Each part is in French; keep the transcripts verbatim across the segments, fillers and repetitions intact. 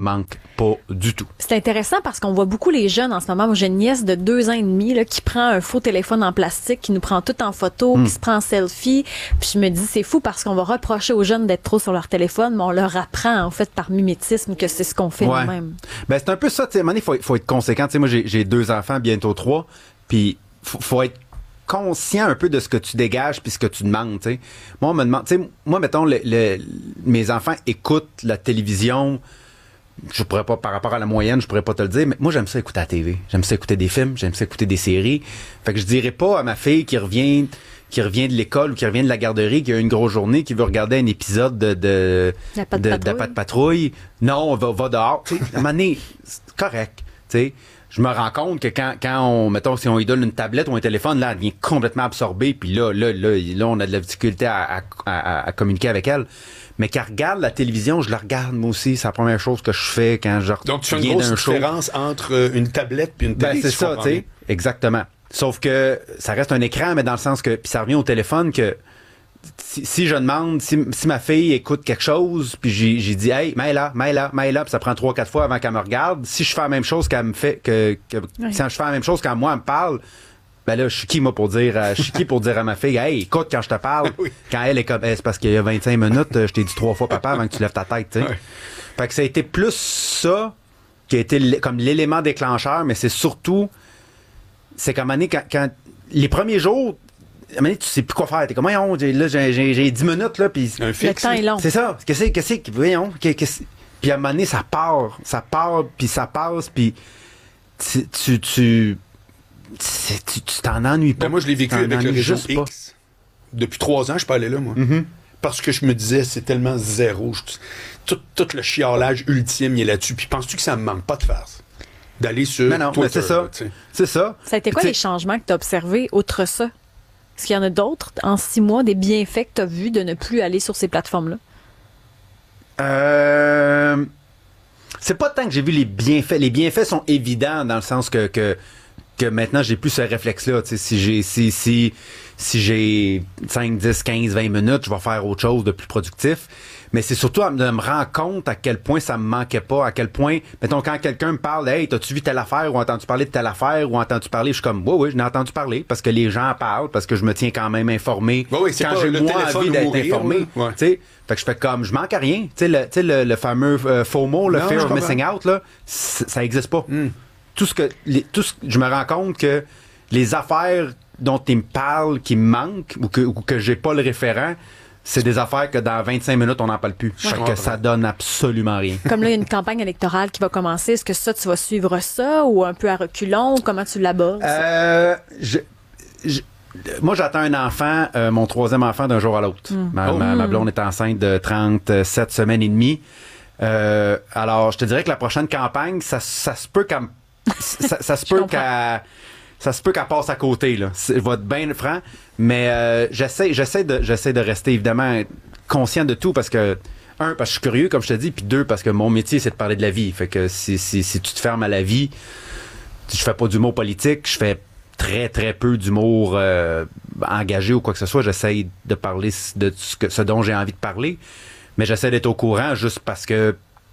manque pas du tout. C'est intéressant parce qu'on voit beaucoup les jeunes en ce moment. Moi, j'ai une nièce de deux ans et demi là, qui prend un faux téléphone en plastique, qui nous prend tout en photo, mm. qui se prend en selfie. Puis je me dis, c'est fou parce qu'on va reprocher aux jeunes d'être trop sur leur téléphone, mais on leur apprend, en fait, par mimétisme, que c'est ce qu'on fait ouais. nous-mêmes. Ben, c'est un peu ça. Tu sais, à un moment donné, il faut, faut être conséquent. Tu sais, moi, j'ai, j'ai deux enfants, bientôt trois. Puis, faut, faut être conscient un peu de ce que tu dégages puis ce que tu demandes, tu sais. Moi, on me demande, tu sais, moi, mettons, le, le, mes enfants écoutent la télévision. Je pourrais pas, par rapport à la moyenne, je pourrais pas te le dire, mais moi, j'aime ça écouter la T V. J'aime ça écouter des films, j'aime ça écouter des séries. Fait que je dirais pas à ma fille qui revient, qui revient de l'école ou qui revient de la garderie, qui a une grosse journée, qui veut regarder un épisode de, de, la patte de, patrouille. de la patte patrouille. Non, va, va dehors. Tu sais, à un moment donné, c'est correct, tu sais. Je me rends compte que quand, quand on, mettons, si on lui donne une tablette ou un téléphone, là, elle devient complètement absorbée, puis là, là, là, là, on a de la difficulté à, à, à, à communiquer avec elle. Mais qu'elle regarde la télévision, je la regarde, moi aussi. C'est la première chose que je fais quand je Donc, tu fais une grosse différence entre une tablette puis une télé. Ben, c'est ça, tu sais. Exactement. Sauf que ça reste un écran, mais dans le sens que, puis ça revient au téléphone que, Si, si je demande, si, si ma fille écoute quelque chose, puis j'ai, j'ai dit, hey, mets-la, mets-la, mets-la, puis ça prend trois, quatre fois avant qu'elle me regarde. Si je fais la même chose qu'elle me fait, que, que oui. si je fais la même chose quand moi, elle me parle, ben là, je suis qui, moi, pour dire, euh, je suis qui pour dire à ma fille, hey, écoute quand je te parle, oui. quand elle est comme, hey, c'est parce qu'il y a vingt-cinq minutes, je t'ai dit trois fois papa avant que tu lèves ta tête, tu sais. Oui. Fait que ça a été plus ça qui a été l- comme l'élément déclencheur, mais c'est surtout, c'est comme année, quand, quand les premiers jours, à un moment donné, tu sais plus quoi faire. T'es comme, voyons, j'ai, là, j'ai, j'ai, j'ai dix minutes, là, puis un fixe. Le temps est long. C'est ça. Qu'est-ce que c'est, qu'est-ce que, voyons, qu'est-ce, puis à un moment donné, ça part, ça part, puis ça passe, puis tu, tu, tu, tu, tu t'en ennuies pas. Ben moi, je l'ai vécu avec le réseau X. Pas. Depuis trois ans, je suis pas allé là, moi. Mm-hmm. Parce que je me disais, c'est tellement zéro. Je, tout, tout le chiolage ultime, il est là-dessus. Puis penses-tu que ça me manque pas de faire ça? D'aller sur non, non, Twitter. C'est ça. Là, c'est ça. Ça a été quoi les changements que tu as observés outre ça? Est-ce qu'il y en a d'autres en six mois, des bienfaits que tu as vus de ne plus aller sur ces plateformes-là? Euh... C'est pas tant que j'ai vu les bienfaits. Les bienfaits sont évidents dans le sens que, que, que maintenant, j'ai plus ce réflexe-là. Tu sais, si j'ai, si, si, si j'ai cinq, dix, quinze, vingt minutes, je vais faire autre chose de plus productif. Mais c'est surtout de me rendre compte à quel point ça me manquait pas, à quel point, mettons, quand quelqu'un me parle, hey, t'as-tu vu telle affaire ou entendu parler de telle affaire ou entendu parler, je suis comme, oui, oui, je n'ai entendu parler parce que les gens parlent, parce que je me tiens quand même informé. Oui, oui, c'est quand pas j'ai le moi téléphone envie d'être mourir, informé. Ouais. Tu sais, fait que je fais comme, je manque à rien. Tu sais, le, tu sais, le, le fameux euh, FOMO, le non, Fear of Missing Out, là, ça existe pas. Mm. Tout ce que, les, tout ce, je me rends compte que les affaires dont ils me parlent, qui me manquent ou que, ou que j'ai pas le référent, c'est des affaires que dans vingt-cinq minutes, on n'en parle plus. Ouais. Fait que ça donne absolument rien. Comme là, il y a une campagne électorale qui va commencer. Est-ce que ça, tu vas suivre ça ou un peu à reculons? Comment tu l'abordes? Euh, je, je, moi, j'attends un enfant, euh, mon troisième enfant, d'un jour à l'autre. Mm. Ma, oh. ma, ma blonde est enceinte de trente-sept semaines et demie. Euh, alors, je te dirais que la prochaine campagne, ça, ça se peut qu'elle... ça, ça se peut qu'elle... Ça se peut qu'elle passe à côté, là. Je vais être bien franc. Mais euh, j'essaie, j'essaie, de, j'essaie de rester évidemment conscient de tout parce que, un, parce que je suis curieux, comme je te dis, puis deux, parce que mon métier, c'est de parler de la vie. Fait que si, si, si tu te fermes à la vie, je fais pas d'humour politique, je fais très, très peu d'humour euh, engagé ou quoi que ce soit. J'essaie de parler de ce, que, ce dont j'ai envie de parler. Mais j'essaie d'être au courant juste parce que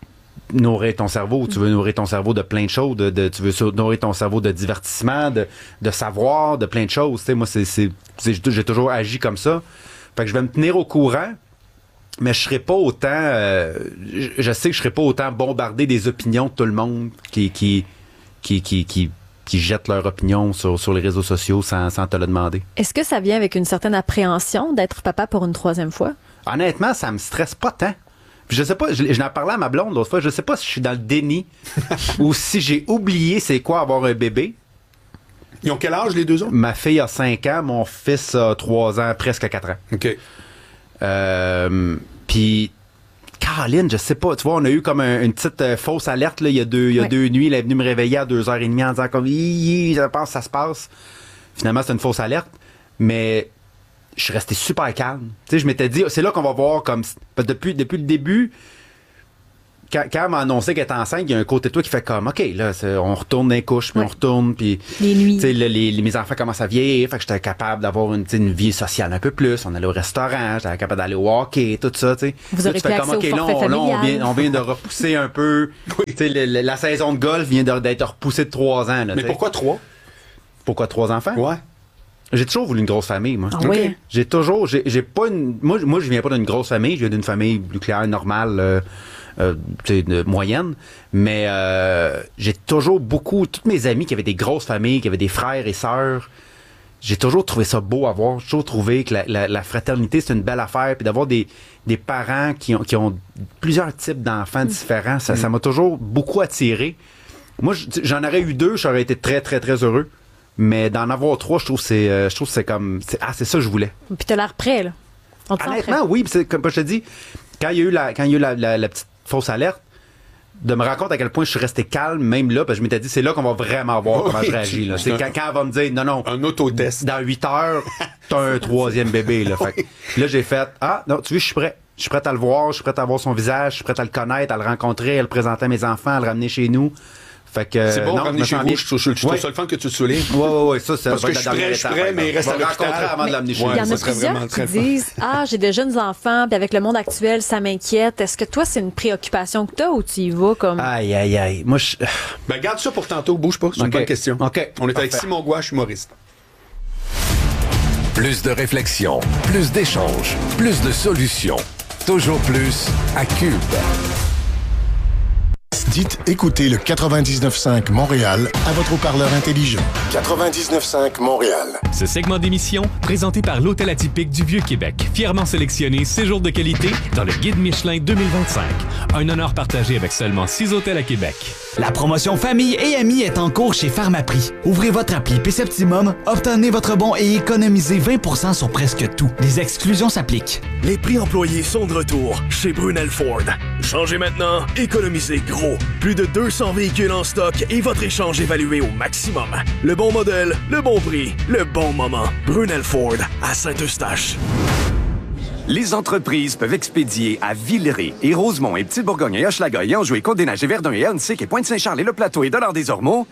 nourrir ton cerveau, tu veux nourrir ton cerveau de plein de choses, de, de, tu veux nourrir ton cerveau de divertissement, de, de savoir, de plein de choses. Tu sais, moi, c'est, c'est, c'est, j'ai toujours agi comme ça. Fait que je vais me tenir au courant, mais je serai pas autant, euh, je, je sais que je serai pas autant bombardé des opinions de tout le monde qui, qui, qui, qui, qui, qui jettent leur opinion sur, sur les réseaux sociaux sans, sans te le demander. Est-ce que ça vient avec une certaine appréhension d'être papa pour une troisième fois? Honnêtement, ça me stresse pas tant. Puis je sais pas, je, je n'en parlais à ma blonde l'autre fois, je sais pas si je suis dans le déni ou si j'ai oublié c'est quoi avoir un bébé. Ils ont quel âge les deux autres? Ma fille a cinq ans, mon fils a trois ans, presque quatre ans. OK. Euh, puis, Caroline, je sais pas, tu vois, on a eu comme un, une petite euh, fausse alerte là, il y a deux, il y a oui. deux nuits, elle est venue me réveiller à deux heures trente en disant comme, je pense que ça se passe. Finalement, c'est une fausse alerte, mais je suis resté super calme. Tu sais, je m'étais dit, c'est là qu'on va voir comme, depuis, depuis le début, quand, quand elle m'a annoncé qu'elle était enceinte, il y a un côté de toi qui fait comme, OK, là, on retourne dans les couches, puis ouais. on retourne, puis... Les nuits. Tu sais, les, les, mes enfants commencent à vieillir, fait que j'étais capable d'avoir une, une vie sociale un peu plus. On allait au restaurant, j'étais capable d'aller au hockey, tout ça, tu sais. Vous aurez fait comme, OK, là, on, là on, vient, on vient de repousser un peu... oui. Tu sais, la, la saison de golf vient de, d'être repoussée de trois ans, là. Mais t'sais. Pourquoi trois? Pourquoi trois enfants? Ouais. J'ai toujours voulu une grosse famille, moi. Ah oui? Okay. J'ai toujours... J'ai, j'ai pas une... Moi, moi, je viens pas d'une grosse famille, je viens d'une famille nucléaire normale... Euh, Euh, de moyenne, mais euh, j'ai toujours beaucoup, toutes mes amis qui avaient des grosses familles, qui avaient des frères et sœurs, j'ai toujours trouvé ça beau à voir. J'ai toujours trouvé que la, la, la fraternité, c'est une belle affaire, puis d'avoir des, des parents qui ont, qui ont plusieurs types d'enfants mmh. différents, ça, mmh. ça m'a toujours beaucoup attiré. Moi, j'en aurais eu deux, j'aurais été très, très, très heureux, mais d'en avoir trois, je trouve que c'est, euh, je trouve que c'est comme, c'est, ah, c'est ça que je voulais. Puis t'as l'air prêt, là. On te Honnêtement, sent prêt. oui, c'est, comme je te dis, quand il y a eu la, quand il y a eu la, la, la petite fausse alerte, de me rendre compte à quel point je suis resté calme, même là, parce que je m'étais dit, c'est là qu'on va vraiment voir comment je réagis. Là. C'est quand, quand elle va me dire, non, non. Un autotest. Dans huit heures, t'as un troisième bébé. Là. Fait que, là, j'ai fait, ah, non, tu vois, je suis prêt. Je suis prêt à le voir, je suis prêt à voir son visage, je suis prêt à le connaître, à le rencontrer, à le présenter à mes enfants, à le ramener chez nous. Fait que, c'est bon, non, ramener chez vous, je trouve ouais. ça le fun que tu te soulignes. Oui, oui, oui, ça, c'est Parce que je suis prêt, je suis prêt, mais il reste à l'hôpital avant de l'amener chez nous. Il y ouais, en a plusieurs qui disent, ah, j'ai de jeunes enfants, puis avec le monde actuel, ça m'inquiète. Est-ce que toi, c'est une préoccupation que tu as ou tu y vas comme... Aïe, aïe, aïe. Moi, je... Ben, garde ça pour tantôt, bouge pas, c'est okay. une bonne question. OK. On est avec Simon Gouache, humoriste. Plus de réflexion, plus d'échanges, plus de solutions. Toujours plus à Cube. Dites écoutez le quatre-vingt-dix-neuf cinq Montréal à votre haut-parleur intelligent. quatre-vingt-dix-neuf cinq Montréal. Ce segment d'émission, présenté par l'Hôtel Atypique du Vieux-Québec, fièrement sélectionné séjour de qualité dans le Guide Michelin deux mille vingt-cinq. Un honneur partagé avec seulement six hôtels à Québec. La promotion Famille et Amis est en cours chez Pharmaprix. Ouvrez votre appli P-Septimum, obtenez votre bon et économisez vingt pour cent sur presque tout. Les exclusions s'appliquent. Les prix employés sont de retour chez Brunel Ford. Changez maintenant, économisez gros. Plus de deux cents véhicules en stock et votre échange évalué au maximum. Le bon modèle, le bon prix, le bon moment. Brunel Ford à Saint-Eustache. Les entreprises peuvent expédier à Villeray et Rosemont et Petite-Bourgogne et Hochelaga et Anjou et Côte-des-Neiges et Verdun et Huntsic et Pointe-Saint-Charles et Le Plateau et Dollard-des-Ormeaux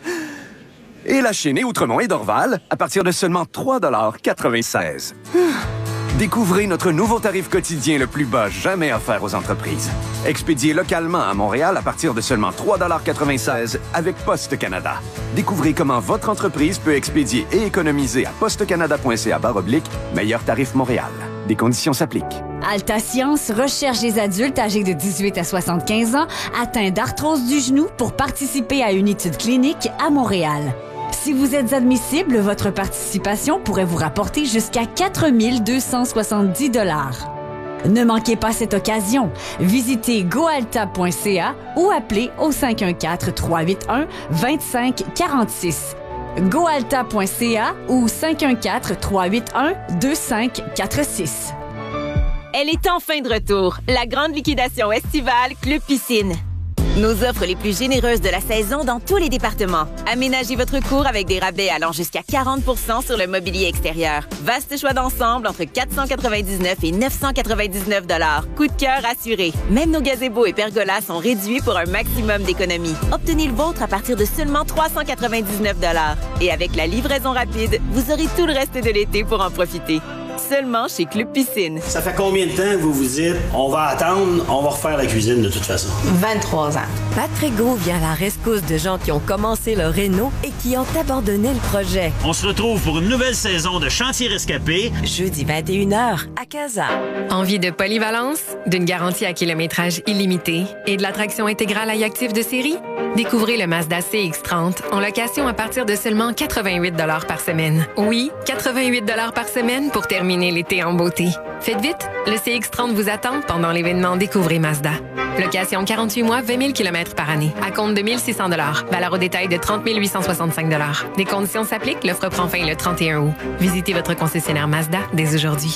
et La Chine et Outremont et Dorval à partir de seulement trois dollars quatre-vingt-seize. Découvrez notre nouveau tarif quotidien le plus bas jamais offert aux entreprises. Expédié localement à Montréal à partir de seulement trois dollars quatre-vingt-seize avec Poste Canada. Découvrez comment votre entreprise peut expédier et économiser à postecanada.ca barre oblique meilleur tarif Montréal. Des conditions s'appliquent. Alta Science recherche les adultes âgés de dix-huit à soixante-quinze ans atteints d'arthrose du genou pour participer à une étude clinique à Montréal. Si vous êtes admissible, votre participation pourrait vous rapporter jusqu'à quatre mille deux cent soixante-dix dollars. Ne manquez pas cette occasion. Visitez goalta point c a ou appelez au cinq un quatre, trois huit un, deux cinq quatre six. goalta point c a ou cinq un quatre, trois huit un, deux cinq quatre six. Elle est enfin de retour, la grande liquidation estivale Club Piscine. Nos offres les plus généreuses de la saison dans tous les départements. Aménagez votre cour avec des rabais allant jusqu'à quarante pour cent sur le mobilier extérieur. Vaste choix d'ensemble entre quatre cent quatre-vingt-dix-neuf et neuf cent quatre-vingt-dix-neuf dollars. Coup de cœur assuré. Même nos gazebos et pergolas sont réduits pour un maximum d'économie. Obtenez le vôtre à partir de seulement trois cent quatre-vingt-dix-neuf dollars. Et avec la livraison rapide, vous aurez tout le reste de l'été pour en profiter. Seulement chez Club Piscine. Ça fait combien de temps que vous vous dites on va attendre, on va refaire la cuisine de toute façon? vingt-trois ans. Patrick Gros vient à la rescousse de gens qui ont commencé leur réno et qui ont abandonné le projet. On se retrouve pour une nouvelle saison de Chantier Rescapé. Jeudi vingt et une heures à Casa. Envie de polyvalence, d'une garantie à kilométrage illimité et de l'attraction intégrale à actif de série? Découvrez le Mazda C X trente en location à partir de seulement quatre-vingt-huit dollars par semaine. Oui, quatre-vingt-huit dollars par semaine pour terminer l'été en beauté. Faites vite, le C X trente vous attend pendant l'événement Découvrez Mazda. Location quarante-huit mois, vingt mille kilomètres par année. À compte de mille six cents dollars. Valeur au détail de trente mille huit cent soixante-cinq dollars. Des conditions s'appliquent. L'offre prend fin le trente et un août. Visitez votre concessionnaire Mazda dès aujourd'hui.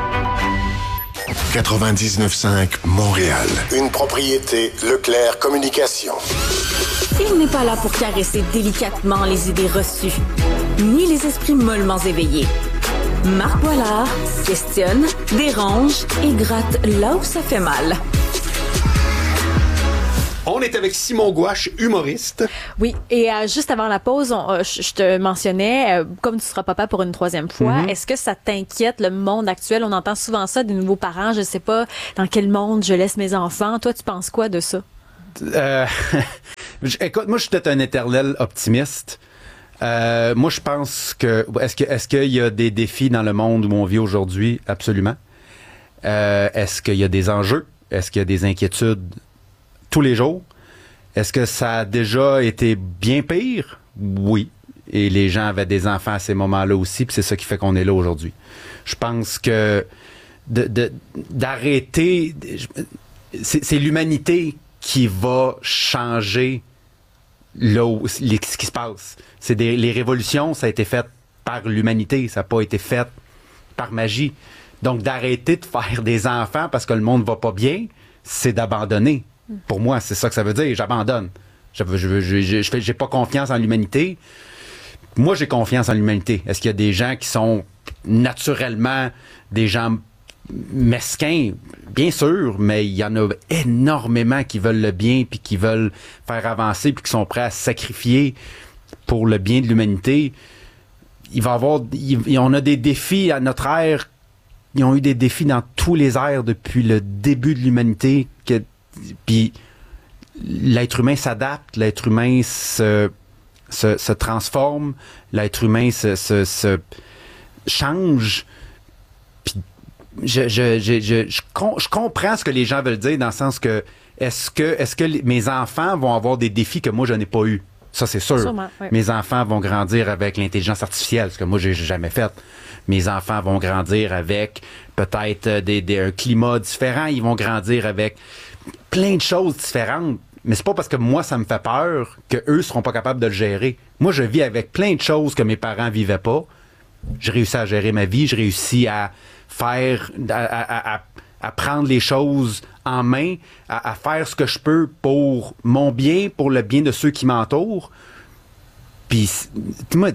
quatre-vingt-dix-neuf cinq Montréal. Une propriété Leclerc Communication. Il n'est pas là pour caresser délicatement les idées reçues, ni les esprits mollement éveillés. Marc Boilard questionne, dérange et gratte là où ça fait mal. On est avec Simon Gouache, humoriste. Oui, et euh, juste avant la pause, on, euh, je te mentionnais, euh, comme tu seras papa pour une troisième fois, mm-hmm. est-ce que ça t'inquiète, le monde actuel? On entend souvent ça des nouveaux parents, je sais pas dans quel monde je laisse mes enfants. Toi, tu penses quoi de ça? Euh, écoute, moi, je suis peut-être un éternel optimiste. Euh, moi, je pense que... Est-ce que, est-ce qu'il y a des défis dans le monde où on vit aujourd'hui? Absolument. Euh, est-ce qu'il y a des enjeux? Est-ce qu'il y a des inquiétudes tous les jours? Est-ce que ça a déjà été bien pire? Oui. Et les gens avaient des enfants à ces moments-là aussi, puis c'est ça qui fait qu'on est là aujourd'hui. Je pense que de, de, d'arrêter... C'est, c'est l'humanité qui va changer là où, les, ce qui se passe. C'est des, les révolutions, ça a été fait par l'humanité, ça n'a pas été fait par magie. Donc, d'arrêter de faire des enfants parce que le monde va pas bien, c'est d'abandonner. Pour moi, c'est ça que ça veut dire. J'abandonne. Je veux, je veux, je, je, je fais, j'ai pas confiance en l'humanité. Moi, j'ai confiance en l'humanité. Est-ce qu'il y a des gens qui sont naturellement des gens mesquins? Bien sûr, mais il y en a énormément qui veulent le bien puis qui veulent faire avancer puis qui sont prêts à se sacrifier pour le bien de l'humanité. Il va y avoir... Il, on a des défis à notre ère. Ils ont eu des défis dans tous les ères depuis le début de l'humanité. Que, puis l'être humain s'adapte, l'être humain se, se, se transforme, l'être humain se, se, se change. Puis je, je, je, je, je, com- je comprends ce que les gens veulent dire dans le sens que est-ce que, est-ce que les, mes enfants vont avoir des défis que moi je n'ai pas eu? Ça, c'est sûr. Sûrement, oui. Mes enfants vont grandir avec l'intelligence artificielle, ce que moi, j'ai jamais fait. Mes enfants vont grandir avec peut-être des, des, un climat différent. Ils vont grandir avec plein de choses différentes. Mais c'est pas parce que moi, ça me fait peur qu'eux seront pas capables de le gérer. Moi, je vis avec plein de choses que mes parents vivaient pas. J'ai réussi à gérer ma vie. J'ai réussi à faire... à, à, à, à prendre les choses en main, à, à faire ce que je peux pour mon bien, pour le bien de ceux qui m'entourent. Puis, moi,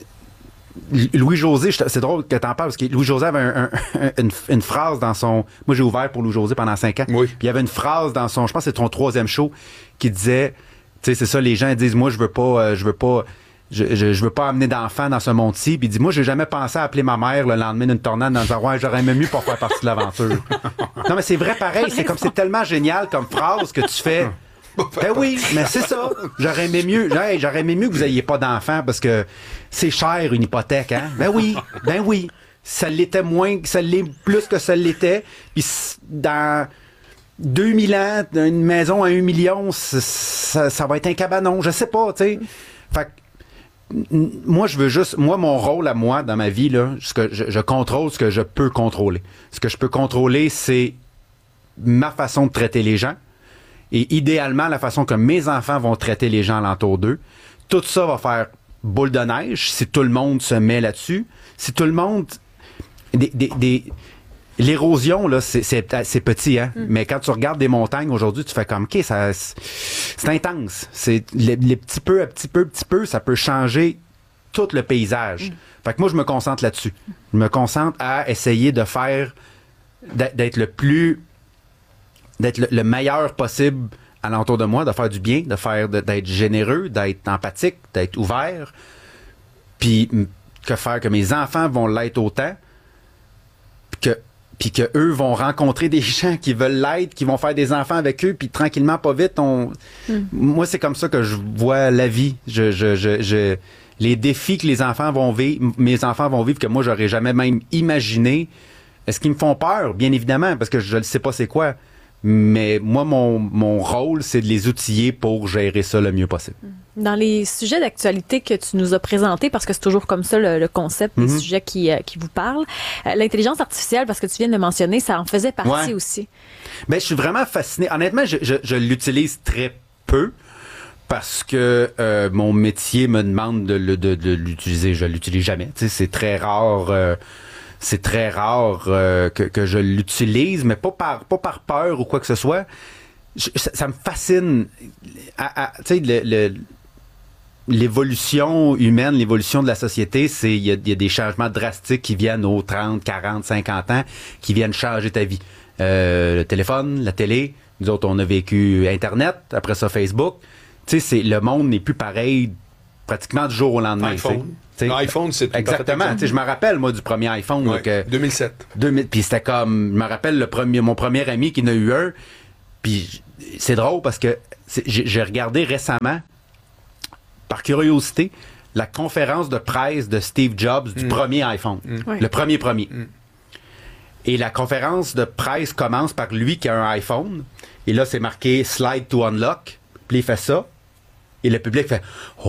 Louis-José, c'est drôle que t'en parles, parce que Louis-José avait un, un, une, une phrase dans son... Moi, j'ai ouvert pour Louis-José pendant cinq ans. Oui. Puis il y avait une phrase dans son... Je pense que c'est son troisième show, qui disait... Tu sais, c'est ça, les gens disent, moi, je veux pas... Euh, je veux pas... Je, je, je veux pas amener d'enfants dans ce monde-ci. Puis il dit, moi, j'ai jamais pensé à appeler ma mère le lendemain d'une tornade dans le genre, ouais, j'aurais aimé mieux pour faire partie de l'aventure. Non, mais c'est vrai pareil. C'est comme, c'est tellement génial comme phrase que tu fais. Ben oui, mais c'est ça. J'aurais aimé mieux, hey, j'aurais aimé mieux que vous ayez pas d'enfants parce que c'est cher une hypothèque, hein? Ben oui, ben oui. Ça l'était moins, ça l'est plus que ça l'était. Puis dans deux mille ans, une maison à un million, ça, ça va être un cabanon. Je sais pas, tu sais. Fait que, moi, je veux juste... Moi, mon rôle à moi, dans ma vie, là, ce que je, je contrôle ce que je peux contrôler. Ce que je peux contrôler, c'est ma façon de traiter les gens et idéalement, la façon que mes enfants vont traiter les gens alentour d'eux. Tout ça va faire boule de neige si tout le monde se met là-dessus. Si tout le monde... Des, des, des, l'érosion, là, c'est, c'est, c'est petit, hein? Mm. Mais quand tu regardes des montagnes aujourd'hui, tu fais comme, OK, ça, c'est intense. C'est les, les petits peu à petit peu, petit peu, ça peut changer tout le paysage. Mm. Fait que moi, je me concentre là-dessus. Je me concentre à essayer de faire, d'être le plus, d'être le, le meilleur possible alentour de moi, de faire du bien, de faire, de, d'être généreux, d'être empathique, d'être ouvert. Puis, que faire que mes enfants vont l'être autant, que puis que eux vont rencontrer des gens qui veulent l'être, qui vont faire des enfants avec eux, puis tranquillement, pas vite, on... Mm. Moi, c'est comme ça que je vois la vie. Je, je, je, je... Les défis que les enfants vont vivre, mes enfants vont vivre, que moi, j'aurais jamais même imaginé. Est-ce qu'ils me font peur? Bien évidemment, parce que je ne sais pas c'est quoi. Mais moi, mon, mon rôle, c'est de les outiller pour gérer ça le mieux possible. Dans les sujets d'actualité que tu nous as présentés, parce que c'est toujours comme ça le, le concept des mm-hmm. sujets qui, euh, qui vous parlent, euh, l'intelligence artificielle, parce que tu viens de le mentionner, ça en faisait partie ouais. aussi. Ben, je suis vraiment fasciné. Honnêtement, je, je, je l'utilise très peu parce que euh, mon métier me demande de, de, de, de l'utiliser. Je l'utilise jamais. Tu sais, c'est très rare... Euh, C'est très rare euh, que, que je l'utilise, mais pas par pas par peur ou quoi que ce soit. Je, ça, ça me fascine. Tu sais, le, le, l'évolution humaine, l'évolution de la société, c'est il y a, y a des changements drastiques qui viennent aux trente, quarante, cinquante ans, qui viennent changer ta vie. Euh, le téléphone, la télé, Nous autres, on a vécu Internet, après ça, Facebook. Tu sais, c'est, le monde n'est plus pareil pratiquement du jour au lendemain. iPhone. L'iPhone, c'est tout exactement. Je me rappelle, moi, du premier iPhone. Ouais, là, que, deux mille sept. deux mille Puis c'était comme... Je me rappelle le premier, mon premier ami qui en a eu un. Puis c'est drôle parce que c'est, j'ai, j'ai regardé récemment, par curiosité, la conférence de presse de Steve Jobs du mm. premier iPhone. Mm. Oui. Le premier premier. Mm. Et la conférence de presse commence par lui qui a un iPhone. Et là, c'est marqué « Slide to unlock ». Puis il fait ça. Et le public fait «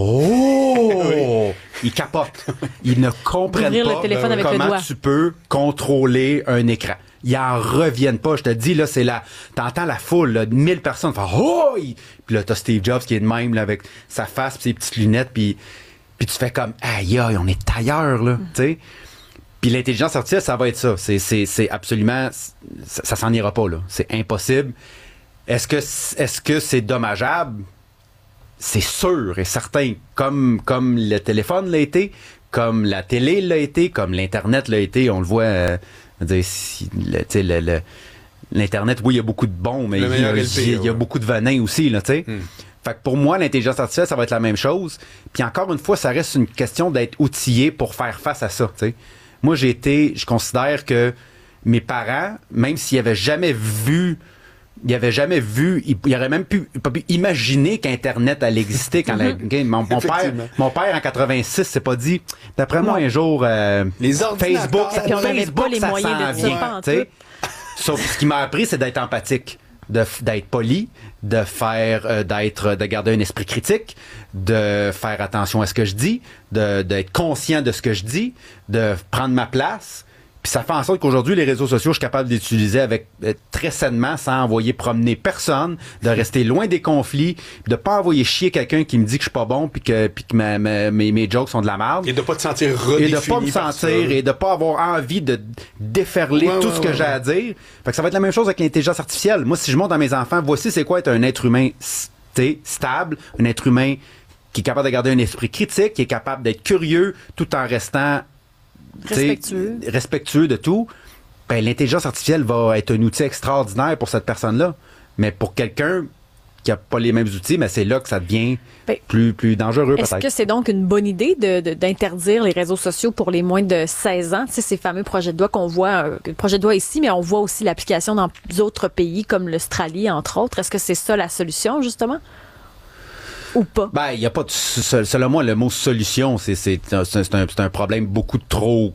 Oh! Oui. » Il capote. Ils ne comprennent pas le téléphone avec comment le doigt. tu peux contrôler un écran. Ils en reviennent pas. Je te dis, là, c'est la... T'entends la foule, là, mille personnes faire « Oh! » Puis là, t'as Steve Jobs qui est de même, là, avec sa face pis ses petites lunettes, puis... Puis tu fais comme, aïe, aïe, on est ailleurs, là, mm. tu sais. Puis l'intelligence artificielle, ça va être ça. C'est, c'est, c'est absolument, ça, ça s'en ira pas, là. C'est impossible. Est-ce que, est-ce que c'est dommageable? C'est sûr et certain. Comme, comme le téléphone l'a été, comme la télé l'a été, comme l'Internet l'a été. On le voit, euh, dire, si, le, tu sais, le, le, l'Internet, oui, il y a beaucoup de bons, mais il y, a, il y a ouais. beaucoup de venin aussi, là, tu sais. Mm. Fait que pour moi, l'intelligence artificielle, ça va être la même chose. Puis encore une fois, ça reste une question d'être outillé pour faire face à ça. T'sais. Moi, j'ai été, je considère que mes parents, même s'ils n'avaient jamais vu, ils n'avaient jamais vu, ils n'auraient même pu, pas pu imaginer qu'Internet allait exister quand la, okay, mon, mon père, mon père en quatre-vingt-six s'est pas dit, d'après moi, un jour, euh, les Facebook, ça, Facebook, pas les ça moyens s'en de vient. T'sais. Sauf ce qui m'a appris, c'est d'être empathique. De, d'être poli, de faire, euh, d'être, de garder un esprit critique, de faire attention à ce que je dis, de, d'être conscient de ce que je dis, de prendre ma place. Puis ça fait en sorte qu'aujourd'hui, les réseaux sociaux, je suis capable d'utiliser avec euh, très sainement, sans envoyer promener personne, de rester loin des conflits, de pas envoyer chier quelqu'un qui me dit que je suis pas bon, puis que, puis que ma, ma, mes, mes jokes sont de la merde. Et de pas te sentir redéfini. Et de pas me sentir, et de pas avoir envie de déferler ouais, tout ouais, ce que ouais, j'ai ouais. à dire. Fait que ça va être la même chose avec l'intelligence artificielle. Moi, si je montre à mes enfants, voici c'est quoi être un être humain stable, un être humain qui est capable de garder un esprit critique, qui est capable d'être curieux, tout en restant respectueux. respectueux de tout, ben, l'intelligence artificielle va être un outil extraordinaire pour cette personne-là. Mais pour quelqu'un qui n'a pas les mêmes outils, mais c'est là que ça devient ben, plus, plus dangereux est-ce peut-être. Est-ce que c'est donc une bonne idée de, de, d'interdire les réseaux sociaux pour les moins de seize ans? Tu sais, ces fameux projets de loi qu'on voit, euh, le projet de loi ici, mais on voit aussi l'application dans d'autres pays comme l'Australie, entre autres. Est-ce que c'est ça la solution, justement? Ou pas? Ben, il n'y a pas de, selon moi, le mot solution, c'est, c'est, c'est, un, c'est un problème beaucoup trop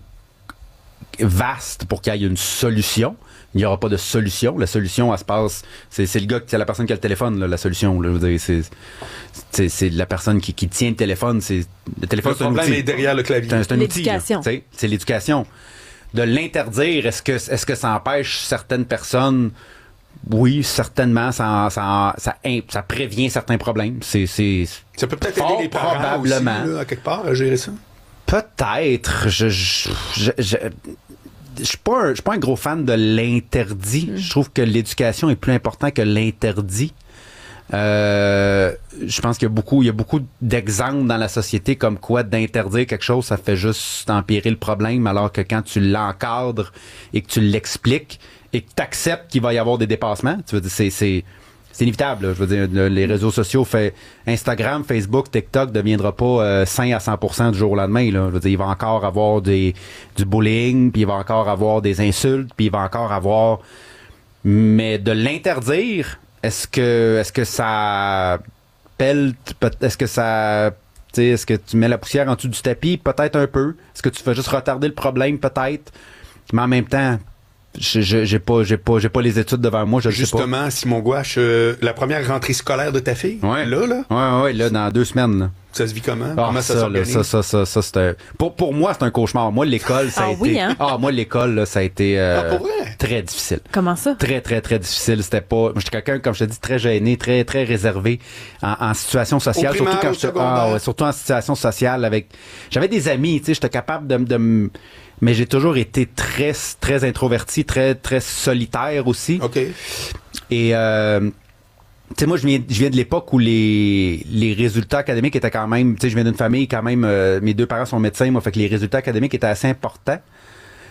vaste pour qu'il y ait une solution. Il n'y aura pas de solution. La solution, elle se passe, c'est, c'est le gars, c'est la personne qui a le téléphone, là, la solution, là, je veux dire, c'est, c'est, c'est la personne qui, qui tient le téléphone, c'est, le téléphone, le c'est un outil. Le problème est derrière le clavier. C'est un, c'est un l'éducation. outil, là, c'est l'éducation. De l'interdire, est-ce que, est-ce que ça empêche certaines personnes? Oui, certainement, ça, ça, ça, ça prévient certains problèmes. C'est, c'est ça peut peut-être aider les parents probablement. Aussi, là, à quelque part, à gérer ça? Peut-être. Je je, je, je, je suis pas un, je suis pas un gros fan de l'interdit. Mm. Je trouve que l'éducation est plus important que l'interdit. Euh, je pense qu'il y a beaucoup, il y a beaucoup d'exemples dans la société comme quoi d'interdire quelque chose, ça fait juste empirer le problème, alors que quand tu l'encadres et que tu l'expliques et que tu acceptes qu'il va y avoir des dépassements, tu veux dire, c'est, c'est, c'est inévitable. Là. Je veux dire, le, les réseaux sociaux, fait Instagram, Facebook, TikTok ne deviendra pas euh, sain à cent pour cent du jour au lendemain. Là. Je veux dire, il va encore avoir des, du bullying, puis il va encore avoir des insultes, puis il va encore avoir... Mais de l'interdire, est-ce que est-ce que ça pèle, est-ce que ça... Est-ce que tu mets la poussière en dessous du tapis? Peut-être un peu. Est-ce que tu fais juste retarder le problème? Peut-être. Mais en même temps... Je, je, j'ai pas, j'ai pas, j'ai pas les études devant moi, je Justement, sais pas. Simon Gouache, euh, la première rentrée scolaire de ta fille, ouais. là, là? Ouais, ouais, là, dans deux semaines, là. Ça se vit comment? Ah, comment ça, ça s'organise? Là, ça, ça, ça, ça, c'est un... pour, pour moi, c'est un cauchemar. Moi, l'école, ça a ah, été, oui, hein? ah, moi, l'école, là, ça a été, euh, ah, pour vrai? très difficile. Comment ça? Très, très, très difficile. C'était pas, moi, j'étais quelqu'un, comme je te dis, très gêné, très, très réservé en, en situation sociale. Au primaire, surtout quand au j'étais, secondaire. ah, ouais, surtout en situation sociale avec, j'avais des amis, tu sais, j'étais capable de, de, mais j'ai toujours été très, très introverti, très, très solitaire aussi. OK. Et, euh, tu sais, moi, je viens, je viens de l'époque où les, les résultats académiques étaient quand même, tu sais, je viens d'une famille quand même, euh, mes deux parents sont médecins, moi, fait que les résultats académiques étaient assez importants.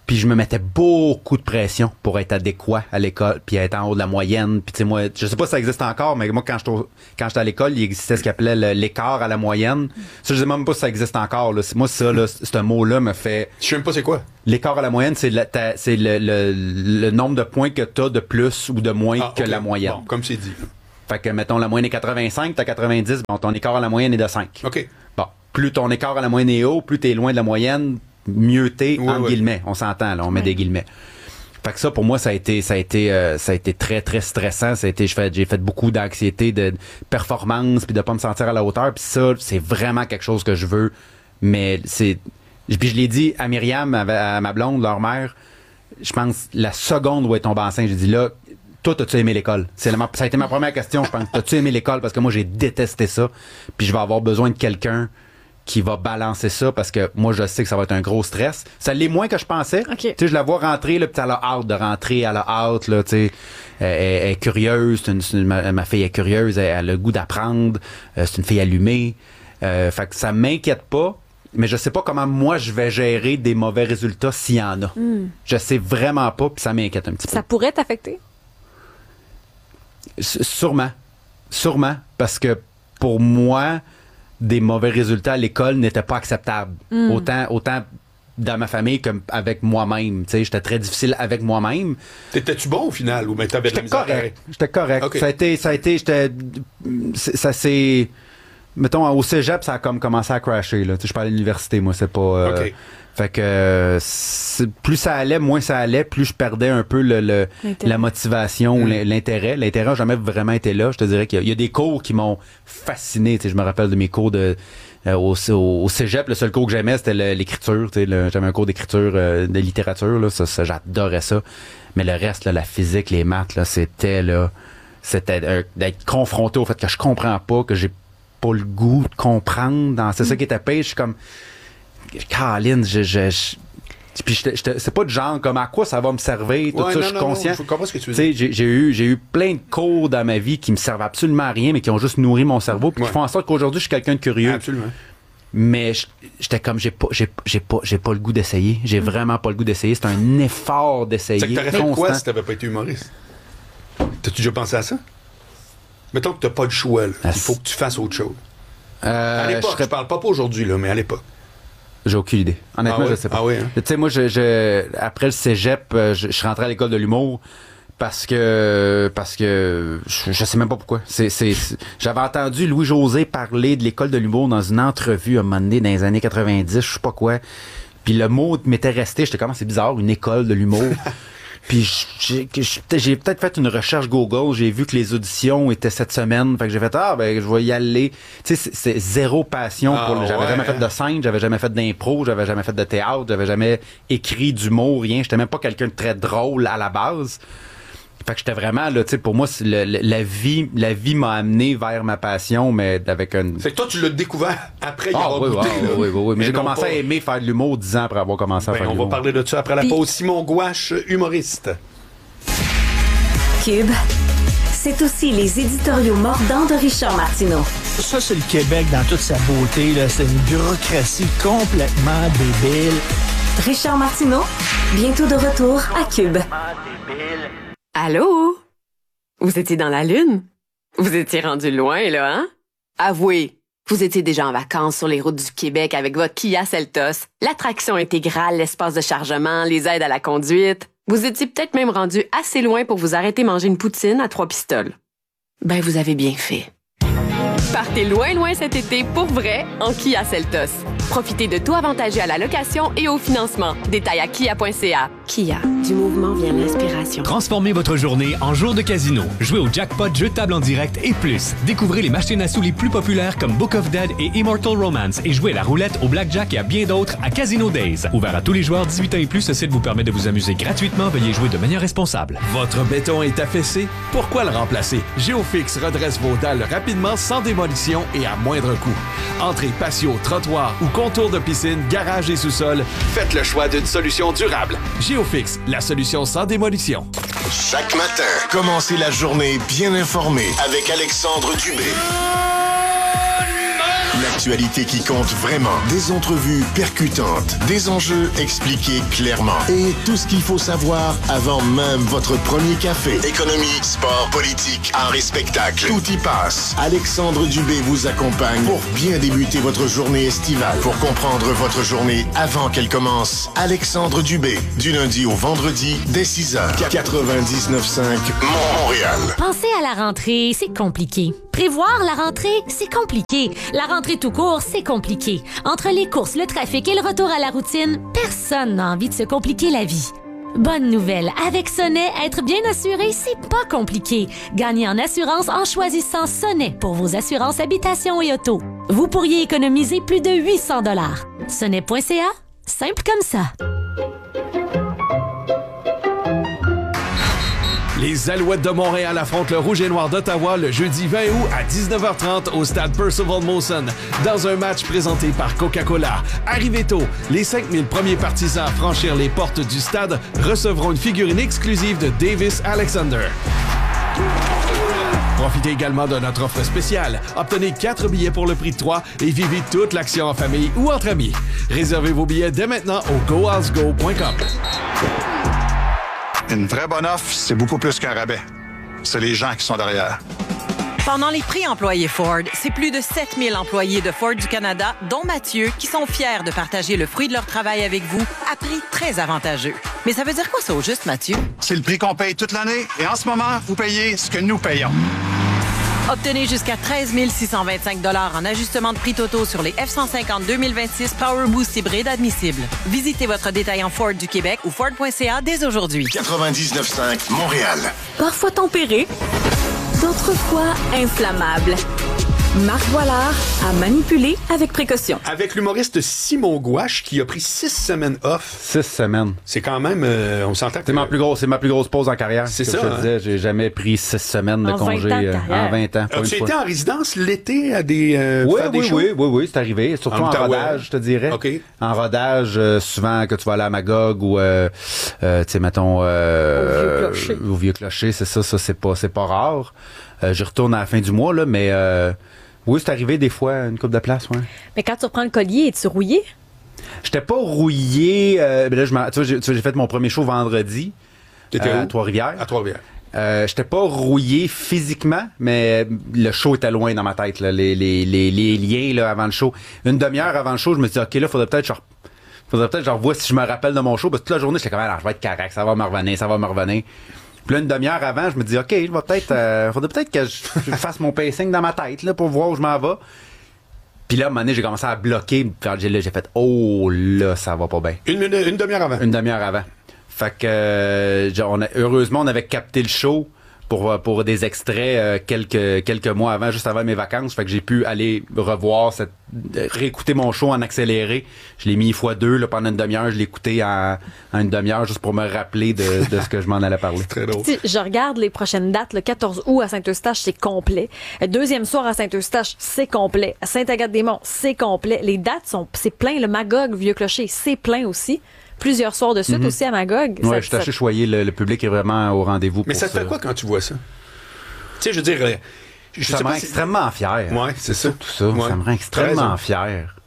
Puis je me mettais beaucoup de pression pour être adéquat à l'école, puis être en haut de la moyenne. Puis tu sais, moi, je sais pas si ça existe encore, mais moi, quand j'étais, au, quand j'étais à l'école, il existait ce qu'on appelait le, l'écart à la moyenne. Ça, je sais même pas si ça existe encore. Là. Moi, ça, là, ce mot-là me fait... Je sais même pas c'est quoi. L'écart à la moyenne, c'est, le, ta, c'est le, le, le nombre de points que t'as de plus ou de moins ah, que okay. la moyenne. Bon, comme c'est dit. Fait que, mettons, la moyenne est quatre-vingt-cinq, t'as quatre-vingt-dix, bon, ton écart à la moyenne est de cinq. OK. Bon, plus ton écart à la moyenne est haut, plus t'es loin de la moyenne, mieux t'es, oui, entre oui. guillemets. On s'entend, là, on met oui. des guillemets. Fait que ça, pour moi, ça a été, ça a été, euh, ça a été très, très stressant. Ça a été, j'ai fait, j'ai fait beaucoup d'anxiété, de performance, puis de pas me sentir à la hauteur. Puis ça, c'est vraiment quelque chose que je veux. Mais c'est, puis je l'ai dit à Myriam, à, à ma blonde, leur mère, je pense, la seconde où elle tombe enceinte, j'ai dit là, toi, t'as-tu aimé l'école? C'est la, ça a été ma première question, je pense. T'as-tu aimé l'école? Parce que moi, j'ai détesté ça. Puis je vais avoir besoin de quelqu'un qui va balancer ça parce que moi, je sais que ça va être un gros stress. Ça l'est moins que je pensais. Okay. Tu sais, je la vois rentrer, là, puis elle a hâte de rentrer, elle a hâte, là, tu sais. Elle, elle, elle est curieuse, c'est une, c'est une, ma, ma fille est curieuse, elle, elle a le goût d'apprendre, euh, c'est une fille allumée. Euh, fait que ça m'inquiète pas, mais je sais pas comment moi, je vais gérer des mauvais résultats s'il y en a. Mm. Je sais vraiment pas, puis ça m'inquiète un petit ça peu. Ça pourrait t'affecter? S- sûrement. Sûrement, parce que pour moi... des mauvais résultats à l'école n'étaient pas acceptables. Mm. Autant, autant dans ma famille qu'avec moi-même. Tu sais, j'étais très difficile avec moi-même. T'étais-tu bon au final ou mais t'avais de la misère? Correct. J'étais correct. Okay. Ça a été, ça a été, j'étais, ça s'est, mettons, au cégep, ça a comme commencé à crasher, là. Tu sais, je suis pas à l'université, moi, c'est pas, euh, okay. Fait que plus ça allait, moins ça allait, plus je perdais un peu le, le la motivation, mmh. l'intérêt. L'intérêt n'a jamais vraiment été là. Je te dirais qu'il y a, il y a des cours qui m'ont fasciné. Tu sais, je me rappelle de mes cours de euh, au, au, au cégep. Le seul cours que j'aimais, c'était le, l'écriture. Tu sais, le, j'avais un cours d'écriture, euh, de littérature. Là, ça, ça, j'adorais ça. Mais le reste, là, la physique, les maths, là, c'était là, c'était euh, d'être confronté au fait que je comprends pas, que j'ai pas le goût de comprendre. Dans, c'est mmh. ça qui était pire. Je suis comme Caroline, je, je, je puis j'étais, j'étais, c'est pas de genre comme à quoi ça va me servir, tout ouais, ça, non, je suis non, conscient. Non, je comprends ce que tu veux dire. dire. J'ai, j'ai eu, j'ai eu plein de cours dans ma vie qui me servent absolument à rien, mais qui ont juste nourri mon cerveau, puis ouais. qui font en sorte qu'aujourd'hui je suis quelqu'un de curieux. Absolument. Mais j'étais comme j'ai pas, j'ai, j'ai pas, j'ai pas le goût d'essayer. J'ai mmh. vraiment pas le goût d'essayer. C'est un effort d'essayer. C'est que t'aurais fait quoi si t'avais pas été humoriste? T'as-tu déjà pensé à ça? Mettons que t'as pas le choix, là. Il faut que tu fasses autre chose. Euh, à l'époque, je, serais... je parle pas pour aujourd'hui, là, mais à l'époque. J'ai aucune idée. Honnêtement, ah ouais? je sais pas. Ah ouais, hein? Tu sais, moi, je, je, après le cégep, je, je suis rentré à l'école de l'humour parce que, parce que, je, je sais même pas pourquoi. C'est, c'est, c'est, j'avais entendu Louis-José parler de l'école de l'humour dans une entrevue à un moment donné dans les années quatre-vingt-dix, je sais pas quoi. Puis le mot m'était resté, j'étais comme, c'est bizarre, une école de l'humour. Puis j'ai, j'ai peut-être fait une recherche Google, j'ai vu que les auditions étaient cette semaine, fait que j'ai fait ah ben je vais y aller. Tu sais, c'est, c'est zéro passion ah, pour le, j'avais ouais. jamais fait de scène, j'avais jamais fait d'impro, j'avais jamais fait de théâtre, j'avais jamais écrit d'humour, rien. J'étais même pas quelqu'un de très drôle à la base. Fait que j'étais vraiment là, tu sais, pour moi le, le, la vie, la vie m'a amené vers ma passion, mais avec un. Fait que toi tu l'as découvert après y ah, avoir oui, goûté. Oui, oui, oui, oui, mais, mais j'ai commencé pas... à aimer faire de l'humour dix ans après avoir commencé à ben, faire de l'humour. On va parler de ça après la Puis... pause. Simon Gouache, humoriste. Cube, c'est aussi les éditoriaux mordants de Richard Martineau. Ça, c'est le Québec dans toute sa beauté, là. C'est une bureaucratie complètement débile. Richard Martineau, bientôt de retour à Cube. Allô? Vous étiez dans la Lune? Vous étiez rendu loin, là, hein? Avouez, vous étiez déjà en vacances sur les routes du Québec avec votre Kia Seltos, l'attraction intégrale, l'espace de chargement, les aides à la conduite. Vous étiez peut-être même rendu assez loin pour vous arrêter manger une poutine à trois pistoles. Ben, vous avez bien fait. Partez loin, loin cet été pour vrai en Kia Seltos. Profitez de taux avantageux à la location et au financement. Détails à kia point c a. Kia, du mouvement vient l'inspiration. Transformez votre journée en jour de casino. Jouez au jackpot, jeu de table en direct et plus. Découvrez les machines à sous les plus populaires comme Book of Dead et Immortal Romance et jouez à la roulette, au blackjack et à bien d'autres à Casino Days. Ouvert à tous les joueurs dix-huit ans et plus, ce site vous permet de vous amuser gratuitement. Veuillez jouer de manière responsable. Votre béton est affaissé? Pourquoi le remplacer? Géofix redresse vos dalles rapidement, sans démolition et à moindre coût. Entrée, patio, trottoir ou contour de piscine, garage et sous-sol, faites le choix d'une solution durable. Géofix, la solution sans démolition. Chaque matin, commencez la journée bien informé avec Alexandre Dubé. Le L'actualité qui compte vraiment. Des entrevues percutantes. Des enjeux expliqués clairement. Et tout ce qu'il faut savoir avant même votre premier café. Économie, sport, politique, art et spectacle. Tout y passe. Alexandre Dubé vous accompagne pour bien débuter votre journée estivale. Pour comprendre votre journée avant qu'elle commence, Alexandre Dubé. Du lundi au vendredi, dès six heures. quatre-vingt-dix-neuf cinq Montréal. Penser à la rentrée, c'est compliqué. Prévoir la rentrée, c'est compliqué. La rentrée tout court, c'est compliqué. Entre les courses, le trafic et le retour à la routine, personne n'a envie de se compliquer la vie. Bonne nouvelle, avec Sonnet, être bien assuré, c'est pas compliqué. Gagnez en assurance en choisissant Sonnet pour vos assurances habitation et auto. Vous pourriez économiser plus de huit cents dollars. Sonnet point c a, simple comme ça. Les Alouettes de Montréal affrontent le Rouge et Noir d'Ottawa le jeudi vingt août à dix-neuf heures trente au stade Percival Molson dans un match présenté par Coca-Cola. Arrivez tôt, les cinq mille premiers partisans à franchir les portes du stade recevront une figurine exclusive de Davis Alexander. Profitez également de notre offre spéciale. Obtenez quatre billets pour le prix de trois et vivez toute l'action en famille ou entre amis. Réservez vos billets dès maintenant au go house go point com. Une vraie bonne offre, c'est beaucoup plus qu'un rabais. C'est les gens qui sont derrière. Pendant les prix employés Ford, c'est plus de sept mille employés de Ford du Canada, dont Mathieu, qui sont fiers de partager le fruit de leur travail avec vous à prix très avantageux. Mais ça veut dire quoi ça au juste, Mathieu? C'est le prix qu'on paye toute l'année et en ce moment, vous payez ce que nous payons. Obtenez jusqu'à treize mille six cent vingt-cinq dollars en ajustement de prix totaux sur les F cent cinquante deux mille vingt-six Power Boost hybride admissibles. Visitez votre détaillant Ford du Québec ou Ford point c a dès aujourd'hui. quatre-vingt-dix-neuf cinq Montréal. Parfois tempéré, d'autres fois inflammable. Marc Boilard a manipulé avec précaution. Avec l'humoriste Simon Gouache qui a pris six semaines off. Six semaines. C'est quand même, euh, on s'entend que... C'est ma plus grosse, c'est ma plus grosse pause en carrière. C'est Comme ça, je te hein? disais, j'ai jamais pris six semaines de En congé vingt ans de euh, carrière. en vingt ans. pas As-tu une été fois. en résidence l'été à des, euh, Oui, faire des oui, shows? oui, oui, oui, c'est arrivé. Surtout En en, Outaouais. rodage, je te dirais. OK. En rodage, euh, souvent que tu vas aller à Magog ou, euh, euh, tu sais, mettons, euh, Au Vieux-Clocher. au Vieux-Clocher, c'est ça, ça, c'est pas, c'est pas rare. Euh, j'y retourne à la fin du mois, là, mais euh, oui, c'est arrivé des fois, une couple de place, ouais. Mais quand tu reprends le collier, es-tu rouillé? J'étais pas rouillé. Euh, ben là, je m'en- tu vois, j'ai tu vois, j'ai fait mon premier show vendredi. T'étais euh, où? à Trois-Rivières. À Trois-Rivières. Euh, j'étais pas rouillé physiquement, mais le show était loin dans ma tête. Là. Les, les, les, les liens là, avant le show. Une demi-heure avant le show, je me suis dit, OK, là, faudrait peut-être que je re- faudrait peut-être que je revoie si je me rappelle de mon show. Parce que toute la journée, j'étais comme, alors, je vais être correct, ça va me revenir, ça va me revenir. Puis là, une demi-heure avant, je me dis, OK, je vais peut-être, euh, faudrait peut-être que je, je fasse mon pacing dans ma tête là, pour voir où je m'en vais. Puis là, à un moment donné, j'ai commencé à bloquer. Quand j'ai, là, j'ai fait, oh là, ça va pas bien. Une, une, une demi-heure avant. Une demi-heure avant. Fait que, euh, genre, on a- heureusement, on avait capté le show pour, pour des extraits euh, quelques, quelques mois avant, juste avant mes vacances. Fait que j'ai pu aller revoir, cette, réécouter mon show en accéléré. Je l'ai mis fois deux là, pendant une demi-heure. Je l'ai écouté en, en une demi-heure juste pour me rappeler de, de ce que je m'en allais parler. Très drôle. Tu sais, je regarde les prochaines dates. Le quatorze août à Saint-Eustache, c'est complet. Le deuxième soir à Saint-Eustache, c'est complet. À Sainte-Agathe-des-Monts, c'est complet. Les dates sont, c'est plein. Le Magog, Vieux-Clocher, c'est plein aussi. Plusieurs soirs de suite Mhm. aussi à Magog. Ouais, Ça- je suis assez ça- choyé. Le, le public est vraiment au rendez-vous. Mais pour ça te fait quoi quand tu vois ça? Tu sais, je veux dire... euh, je Ça sais me pas rend si- extrêmement fier. Ouais, c'est ça. Tout ça, Ouais. ça me rend T'as extrêmement raison. fier.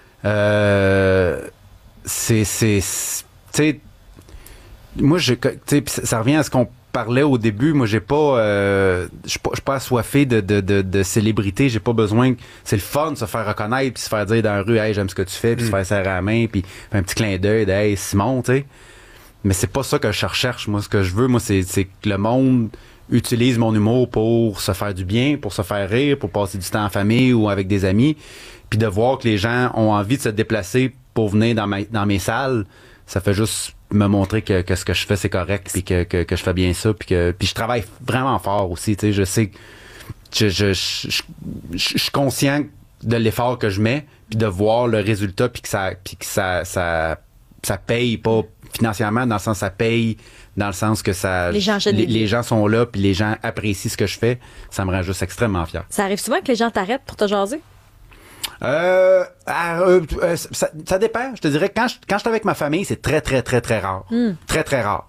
Euh, c'est, c'est, c'est- tu sais, moi, je, tu sais, pis ça, ça revient à ce qu'on parlait au début. Moi, j'ai pas, euh, je suis pas, je suis pas assoiffé de, de, de, de célébrité. J'ai pas besoin. C'est le fun de se faire reconnaître puis se faire dire dans la rue, hey, j'aime ce que tu fais, puis se faire serrer la main, puis faire un petit clin d'œil, de, hey, Simon, tu sais. Mais c'est pas ça que je recherche. Moi, ce que je veux, moi, c'est, c'est que le monde utilise mon humour pour se faire du bien, pour se faire rire, pour passer du temps en famille ou avec des amis. Puis de voir que les gens ont envie de se déplacer pour venir dans, ma, dans mes salles, ça fait juste me montrer que, que ce que je fais, c'est correct, puis que, que, que je fais bien ça, puis que puis je travaille vraiment fort aussi. Tu sais, je sais que je, je, je, je, je suis conscient de l'effort que je mets, puis de voir le résultat, puis que ça, puis que ça, ça, ça paye pas financièrement, dans le sens ça paye, dans le sens que ça, Les gens achètent les, des les gens sont là, puis les gens apprécient ce que je fais. Ça me rend juste extrêmement fier. Ça arrive souvent que les gens t'arrêtent pour te jaser? Euh, ah, euh, euh, ça, ça dépend. Je te dirais, quand je, quand je suis avec ma famille, c'est très, très, très, très rare. Mm. Très, très rare.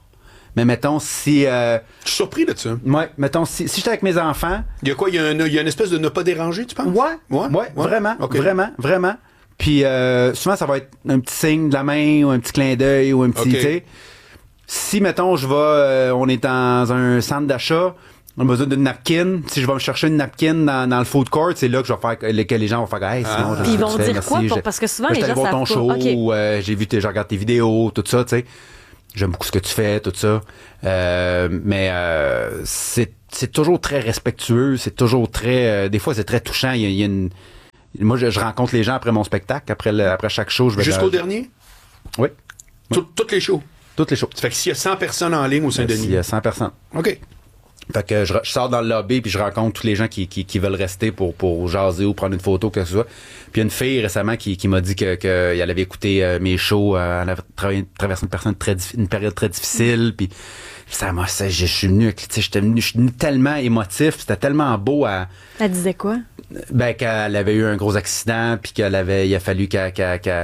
Mais mettons, si... Euh, je suis surpris de ça. Ouais, mettons, si, si j'étais avec mes enfants... Il y a quoi? Il y a, un, il y a une espèce de ne pas déranger, tu penses? Ouais, ouais, ouais, ouais. vraiment, okay. vraiment, vraiment. Puis euh, souvent, ça va être un petit signe de la main ou un petit clin d'œil ou un petit... Okay. Si, mettons, je vais... Euh, on est dans un centre d'achat, on a besoin d'une napkin. Si je vais me chercher une napkin dans, dans le food court, c'est là que je vais faire que les gens vont faire « Hey, sinon, ah. Puis ils vont fais, dire merci, quoi? Pour, parce que souvent, les gens savent ton pas. show, Okay. ou euh, j'ai vu, tes, je regarde tes vidéos, tout ça, tu sais. J'aime beaucoup ce que tu fais, tout ça. Euh, mais euh, c'est, c'est toujours très respectueux, c'est toujours très... Euh, des fois, c'est très touchant. Il y a, il y a une... Moi, je, je rencontre les gens après mon spectacle, après, le, après chaque show. Je vais Jusqu'au dans... dernier? Oui. Tout, toutes les shows? Toutes les shows. Ça fait que s'il y a cent personnes en ligne au Saint-Denis? S'il y a cent personnes. OK. Fait que je, je sors dans le lobby puis je rencontre tous les gens qui, qui, qui veulent rester pour, pour jaser ou prendre une photo, que ce soit. Puis il y a une fille récemment qui, qui m'a dit que, que elle avait écouté euh, mes shows, euh, elle avait tra- traversé une, personne très, une période très difficile. Puis ça m'a, ça, je suis venu, tu sais, j'étais venu, je suis venu tellement émotif, c'était tellement beau à. Elle disait quoi? Ben qu'elle avait eu un gros accident puis qu'elle avait, il a fallu qu'elle, qu'elle, qu'elle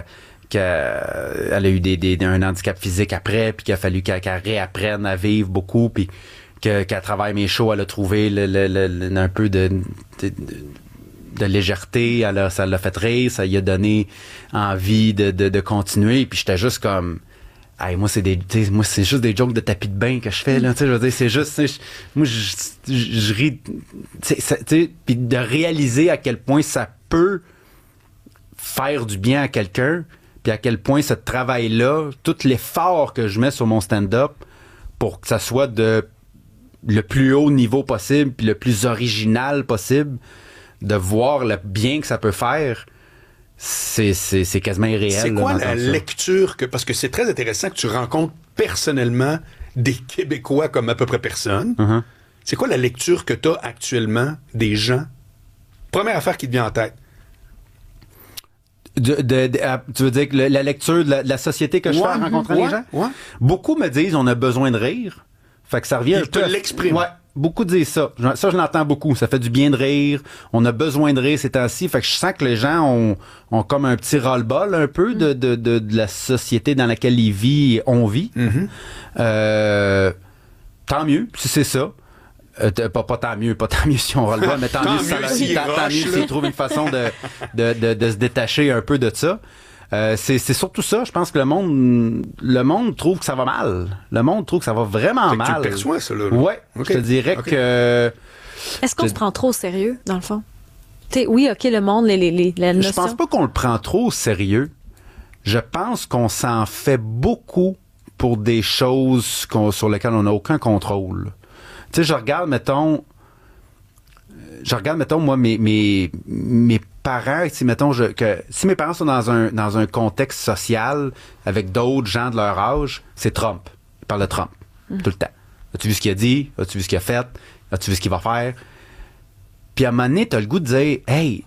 qu'elle a eu des, des, un handicap physique après, puis qu'il a fallu qu'elle, qu'elle réapprenne à vivre beaucoup, puis que, qu'à travers mes shows, elle a trouvé le, le, le, un peu de, de, de légèreté, elle a, ça l'a fait rire, ça lui a donné envie de, de, de continuer, puis j'étais juste comme... Hey, moi c'est des moi c'est juste des jokes de tapis de bain que je fais là, tu sais, je veux dire, c'est juste je, moi je, je, je ris, tu sais, puis de réaliser à quel point ça peut faire du bien à quelqu'un, puis à quel point ce travail-là, tout l'effort que je mets sur mon stand-up pour que ça soit de le plus haut niveau possible, puis le plus original possible, de voir le bien que ça peut faire, c'est, c'est, c'est quasiment irréel. C'est quoi là, la lecture que, parce que c'est très intéressant que tu rencontres personnellement des Québécois comme à peu près personne. Uh-huh. C'est quoi la lecture que tu as actuellement des gens? Première affaire qui te vient en tête. De, de, de, à, tu veux dire que le, la lecture de la, de la société que je ouais, fais en rencontrant ouais, les gens? Ouais. Beaucoup me disent on a besoin de rire. Fait que ça revient. Ils te l'expriment. Ouais. Beaucoup disent ça. Ça, je l'entends beaucoup. Ça fait du bien de rire. On a besoin de rire ces temps-ci. Fait que je sens que les gens ont, ont comme un petit ras-le-bol un peu de, de, de, de la société dans laquelle ils vivent et on vit. Mm-hmm. Euh, tant mieux, si c'est ça. Euh, pas, pas tant mieux, pas tant mieux si on ras-le-bol, mais tant, tant mieux si, ça, si tant, tant mieux s'ils trouvent une façon de, de, de, de se détacher un peu de ça. Euh, c'est, c'est surtout ça. Je pense que le monde, le monde trouve que ça va mal. Le monde trouve que ça va vraiment fait mal. Que tu le perçois, ça, là. Ouais. Okay. Je te dirais okay. que. Est-ce qu'on je... se prend trop au sérieux, dans le fond? T'sais, oui, OK, le monde, les, les, les, la notion. Je pense pas qu'on le prend trop au sérieux. Je pense qu'on s'en fait beaucoup pour des choses qu'on, sur lesquelles on n'a aucun contrôle. Tu sais, je regarde, mettons. Je regarde, mettons, moi, mes, mes, mes parents, si, mettons, je, que, si mes parents sont dans un, dans un contexte social avec d'autres gens de leur âge, c'est Trump. Ils parlent de Trump. Mm. Tout le temps. As-tu vu ce qu'il a dit? As-tu vu ce qu'il a fait? As-tu vu ce qu'il va faire? Puis à un moment donné, t'as le goût de dire, hey,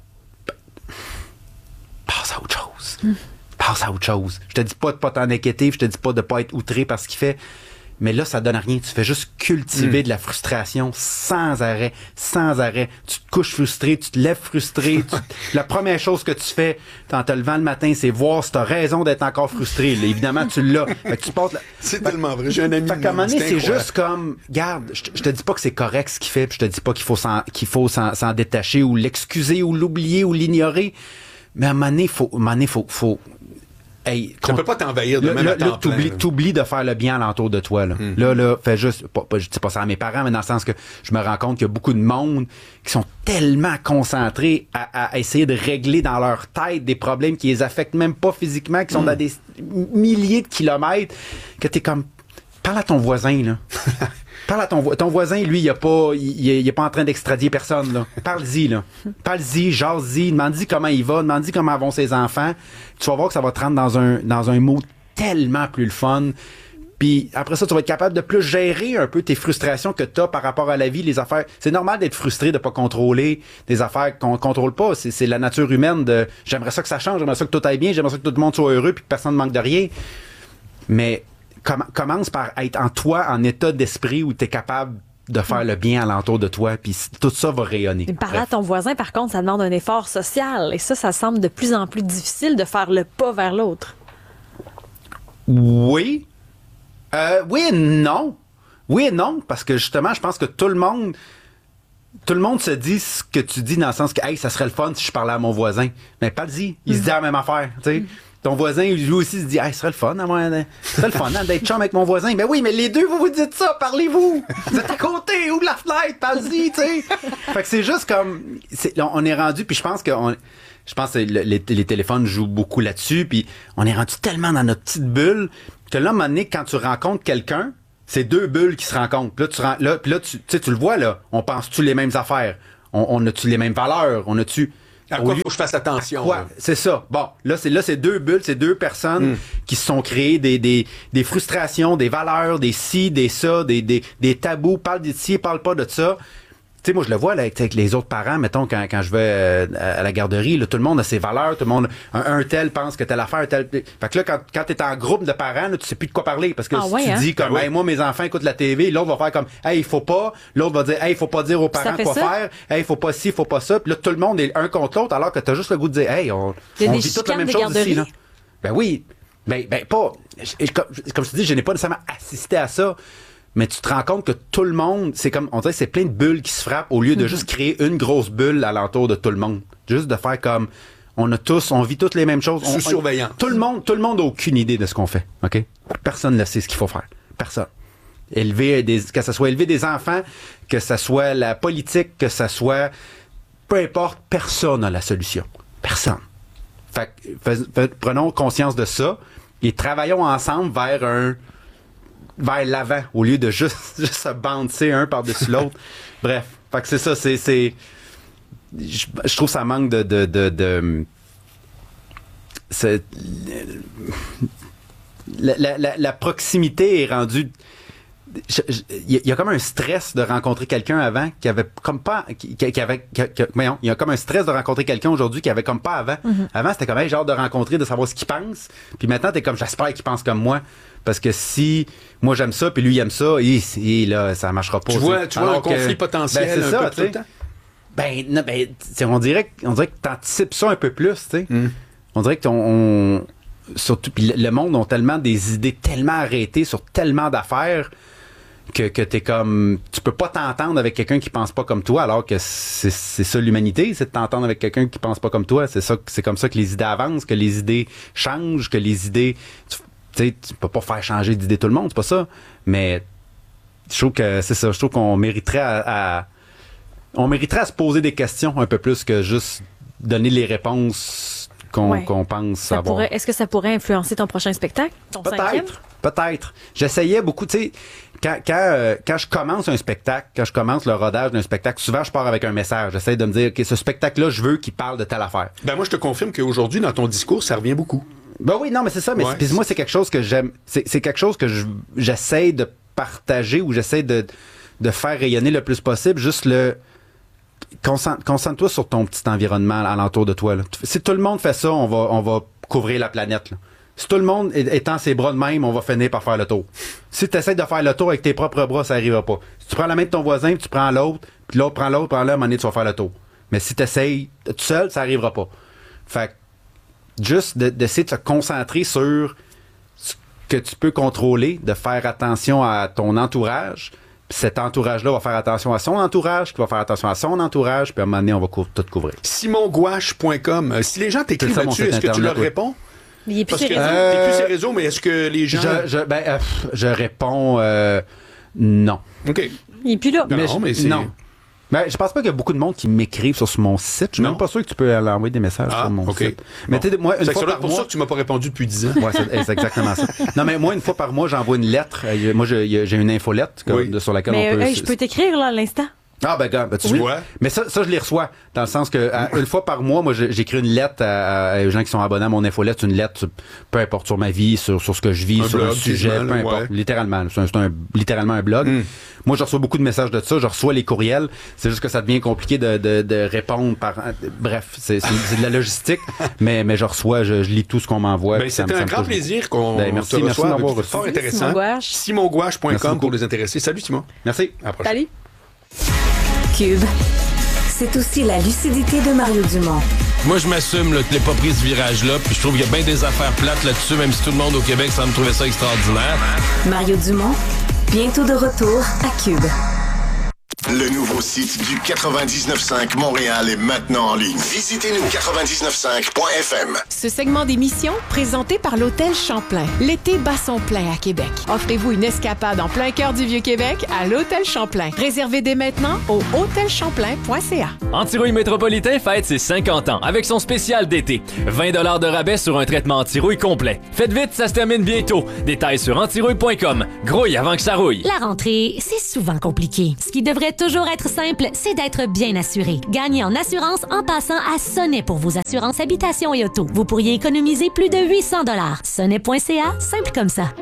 passe à autre chose. Mm. Passe à autre chose. Je te dis pas de pas t'en inquiéter, je te dis pas de pas être outré par ce qu'il fait. Mais là, ça donne rien. Tu fais juste cultiver mmh. de la frustration sans arrêt, sans arrêt. Tu te couches frustré, tu te lèves frustré. tu... La première chose que tu fais en te levant le matin, c'est voir si tu as raison d'être encore frustré. Là, évidemment, tu l'as. Fait que tu portes la... C'est fait... tellement vrai. J'ai un ami. Fait qu'à un moment donné, c'est juste comme, garde, je, je te dis pas que c'est correct ce qu'il fait, puis je te dis pas qu'il faut s'en, qu'il faut s'en, s'en détacher ou l'excuser ou l'oublier ou l'ignorer. Mais à un moment donné, faut, à un moment donné, faut, faut hey, ça peut pas t'envahir de là, même là, à temps là, t'oublies, plein, t'oublies de faire le bien alentour de toi. Là, mm-hmm. là, là fais juste, pas, pas, je dis pas ça à mes parents, mais dans le sens que je me rends compte qu'il y a beaucoup de monde qui sont tellement concentrés à, à essayer de régler dans leur tête des problèmes qui les affectent même pas physiquement, qui sont mm. dans des milliers de kilomètres, que t'es comme, parle à ton voisin, là. Parle à ton, vo- ton voisin, lui, il est pas, il, il est pas en train d'extradier personne, là. Parle-y, là. Parle-y, jase-y, demande-y comment il va, demande-y comment vont ses enfants. Tu vas voir que ça va te rendre dans un, dans un mood tellement plus le fun. Puis après ça, tu vas être capable de plus gérer un peu tes frustrations que tu as par rapport à la vie, les affaires. C'est normal d'être frustré, de pas contrôler des affaires qu'on contrôle pas. C'est, c'est la nature humaine de, j'aimerais ça que ça change, j'aimerais ça que tout aille bien, j'aimerais ça que tout le monde soit heureux puis que personne ne manque de rien. Mais, Com- commence par être en toi, en état d'esprit où tu es capable de faire le bien alentour de toi, puis tout ça va rayonner. Et parler à ton voisin, par contre, ça demande un effort social. Et ça, ça semble de plus en plus difficile de faire le pas vers l'autre. Oui, Euh, oui et non. Oui et non, parce que justement, je pense que tout le monde... Tout le monde se dit ce que tu dis dans le sens que hey, ça serait le fun si je parlais à mon voisin. Mais parle-y, il mm. se dit la même affaire. Tu sais. Mm. Ton voisin, lui aussi, se dit hey, ce serait le fun, à moi, ce serait le fun hein, d'être chum avec mon voisin. Mais oui, mais les deux, vous vous dites ça, parlez-vous. Vous êtes à côté, ouvre la fenêtre, parle-y, tu sais. Fait que c'est juste comme. C'est, on est rendu, puis je pense que. On, je pense que les, les téléphones jouent beaucoup là-dessus, puis on est rendu tellement dans notre petite bulle que là, à un moment donné, quand tu rencontres quelqu'un, c'est deux bulles qui se rencontrent. Puis là, tu, là, puis là, tu, tu sais, tu le vois, là. On pense-tu les mêmes affaires? On, on a-tu les mêmes valeurs? On a-tu... À quoi faut que je fasse attention? Ouais, c'est ça. Bon, là, c'est, là, c'est deux bulles, c'est deux personnes mm. qui se sont créées des, des, des frustrations, des valeurs, des ci, des ça, des, des, des tabous. Parle de ci, parle pas de ça. Tu sais, moi, je le vois là, avec, avec les autres parents, mettons, quand, quand je vais euh, à la garderie, là, tout le monde a ses valeurs, tout le monde, un, un tel pense que telle affaire, tel... Fait que là, quand, quand t'es en groupe de parents, là, tu sais plus de quoi parler, parce que ah, si ouais, tu hein? dis comme, hey, moi, mes enfants écoutent la T V, l'autre va faire comme, hey, il faut pas, l'autre va dire, hey, il faut pas dire aux parents quoi ça? faire, hey, il faut pas ci, il faut pas ça, puis là, tout le monde est un contre l'autre, alors que t'as juste le goût de dire, hey, on, on vit toute la même chose ici, là. Ben oui, ben, ben pas, je, comme, comme je te dis, je n'ai pas nécessairement assisté à ça. Mais tu te rends compte que tout le monde, c'est comme, on dirait que c'est plein de bulles qui se frappent au lieu de mm-hmm. juste créer une grosse bulle alentour de tout le monde. Juste de faire comme, on a tous, on vit toutes les mêmes choses. Sous surveillance. Tout le monde, tout le monde a aucune idée de ce qu'on fait, OK? Personne ne sait ce qu'il faut faire. Personne. Élever des, que ce soit élever des enfants, que ce soit la politique, que ce soit, peu importe, personne n'a la solution. Personne. Fait que, fais, fais, prenons conscience de ça et travaillons ensemble vers un, vers l'avant, au lieu de juste, juste se bouncer un par-dessus l'autre. Bref. Fait que c'est ça, c'est, c'est, je, je trouve que ça manque de, de, de, de c'est, la, la, la, la proximité est rendue, il y, y a comme un stress de rencontrer quelqu'un avant qui avait comme pas qui, qui avait qui, qui, voyons, il y a comme un stress de rencontrer quelqu'un aujourd'hui qui avait comme pas avant. Mm-hmm. Avant c'était comme hey, genre de rencontrer, de savoir ce qu'il pense. Puis maintenant t'es comme j'espère qu'il pense comme moi parce que si moi j'aime ça puis lui il aime ça, et, et là ça marchera pas. Tu vois, tu vois un conflit potentiel ben, c'est un ça, peu tout le temps. Ben, non, ben on dirait on dirait que t'anticipes ça un peu plus, tu sais. Mm. On dirait que ton on, surtout puis le monde ont tellement des idées tellement arrêtées sur tellement d'affaires que, que t'es comme tu peux pas t'entendre avec quelqu'un qui pense pas comme toi alors que c'est, c'est ça l'humanité, c'est de t'entendre avec quelqu'un qui pense pas comme toi, c'est ça c'est comme ça que les idées avancent, que les idées changent, que les idées tu sais tu peux pas faire changer d'idée tout le monde, c'est pas ça, mais je trouve que c'est ça, je trouve qu'on mériterait à, à on mériterait à se poser des questions un peu plus que juste donner les réponses qu'on, ouais. qu'on pense ça avoir. Pourrait, est-ce que ça pourrait influencer ton prochain spectacle, ton peut-être, cinquième? Peut-être. J'essayais beaucoup, tu sais, quand, quand, euh, quand je commence un spectacle, quand je commence le rodage d'un spectacle, souvent je pars avec un message. J'essaie de me dire, OK, ce spectacle-là, je veux qu'il parle de telle affaire. Ben moi, je te confirme qu'aujourd'hui, dans ton discours, ça revient beaucoup. Ben oui, non, mais c'est ça. Mais ouais. c'est, moi, c'est quelque chose que j'aime. C'est, c'est quelque chose que je, j'essaie de partager ou j'essaie de, de faire rayonner le plus possible. Juste le... Concentre, concentre-toi sur ton petit environnement alentour de toi. Là. Si tout le monde fait ça, on va, on va couvrir la planète. Là. Si tout le monde étend ses bras de même, on va finir par faire le tour. Si tu essaies de faire le tour avec tes propres bras, ça n'arrivera pas. Si tu prends la main de ton voisin, puis tu prends l'autre, puis l'autre prend l'autre, prends l'autre, à un moment donné, tu vas faire le tour. Mais si tu essaies tout seul, ça n'arrivera pas. Fait que juste de, d'essayer de se concentrer sur ce que tu peux contrôler, de faire attention à ton entourage. Puis cet entourage-là va faire attention à son entourage, qui va faire attention à son entourage, puis à un moment donné, on va cou- tout couvrir. simon gouache point com. Si les gens t'écrivent là-dessus, est-ce que tu leur réponds? Il est plus Parce ses que réseaux. euh, t'es plus ses réseaux, mais est-ce que les gens... Je, je, ben, euh, je réponds euh, non. OK. Il est plus là. Non, mais, mais c'est... Non. Ben, je pense pas qu'il y a beaucoup de monde qui m'écrivent sur mon site. Je suis même pas sûr que tu peux aller envoyer des messages ah, sur mon okay. site. Mais bon. moi, une c'est fois par par pour mois... ça que tu m'as pas répondu depuis dix ans. Ouais, c'est, c'est exactement ça. Non, mais moi, une fois par mois, j'envoie une lettre. Moi, j'ai, j'ai une infolette comme, oui. de, sur laquelle mais, on peut... Mais je peux t'écrire là à l'instant. Ah ben, ben tu oui. vois. Mais ça, ça je les reçois dans le sens que à, une fois par mois, moi j'écris une lettre à, à, aux gens qui sont abonnés à mon infolette, une lettre peu importe sur ma vie, sur, sur ce que je vis, un sur blog, un sujet, peu mal, importe, ouais. littéralement, c'est, un, c'est un, littéralement un blog. Mm. Moi je reçois beaucoup de messages de ça, je reçois les courriels, c'est juste que ça devient compliqué de, de, de répondre par bref, c'est, c'est, c'est de la logistique, mais mais je reçois, je, je lis tout ce qu'on m'envoie. Ben, c'était un grand plaisir qu'on ben, merci, te reçoive. Merci C'est fort intéressant. simon gouache point com pour les intéressés. Salut Simon. Merci. À la prochaine. Salut. Cube, c'est aussi la lucidité de Mario Dumont. Moi, je m'assume là, que je n'ai pas pris ce virage-là, puis je trouve qu'il y a bien des affaires plates là-dessus, même si tout le monde au Québec semble trouver ça extraordinaire. Mario Dumont, bientôt de retour à Cube. Le nouveau site du quatre-vingt-dix-neuf cinq Montréal est maintenant en ligne. Visitez-nous quatre-vingt-dix-neuf cinq point f m. Ce segment d'émission, présenté par l'Hôtel Champlain. L'été bat son plein à Québec. Offrez-vous une escapade en plein cœur du Vieux-Québec à l'Hôtel Champlain. Réservez dès maintenant au hôtel champlain point c a. Antirouille Métropolitain fête ses cinquante ans avec son spécial d'été. vingt dollars de rabais sur un traitement anti-rouille complet. Faites vite, ça se termine bientôt. Détails sur antirouille point com. Grouille avant que ça rouille. La rentrée, c'est souvent compliqué. Ce qui devrait toujours être simple, c'est d'être bien assuré. Gagnez en assurance en passant à Sonnet pour vos assurances habitation et auto. Vous pourriez économiser plus de huit cents dollars. sonnet point c a, simple comme ça.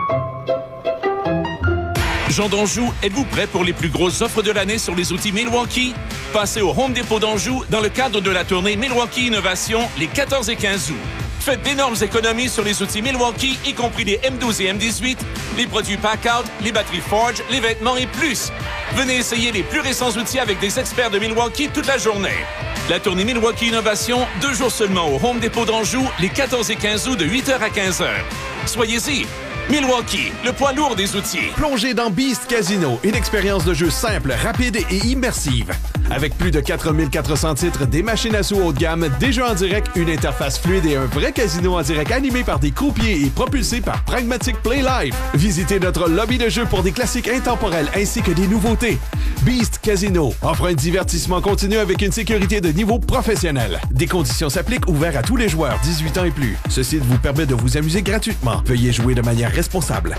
Jean d'Anjou, êtes-vous prêt pour les plus grosses offres de l'année sur les outils Milwaukee? Passez au Home Depot d'Anjou dans le cadre de la tournée Milwaukee Innovation les quatorze et quinze août. Faites d'énormes économies sur les outils Milwaukee, y compris les M douze et M dix-huit, les produits Packout, les batteries Forge, les vêtements et plus. Venez essayer les plus récents outils avec des experts de Milwaukee toute la journée. La tournée Milwaukee Innovation, deux jours seulement au Home Depot d'Anjou, les quatorze et quinze août de huit heures à quinze heures. Soyez-y. Milwaukee, le poids lourd des outils. Plongez dans Beast Casino, une expérience de jeu simple, rapide et immersive. Avec plus de quatre mille quatre cents titres, des machines à sous haut de gamme, des jeux en direct, une interface fluide et un vrai casino en direct animé par des croupiers et propulsé par Pragmatic Play Live. Visitez notre lobby de jeu pour des classiques intemporels ainsi que des nouveautés. Beast Casino offre un divertissement continu avec une sécurité de niveau professionnel. Des conditions s'appliquent, ouverts à tous les joueurs dix-huit ans et plus. Ce site vous permet de vous amuser gratuitement. Veuillez jouer de manière responsable.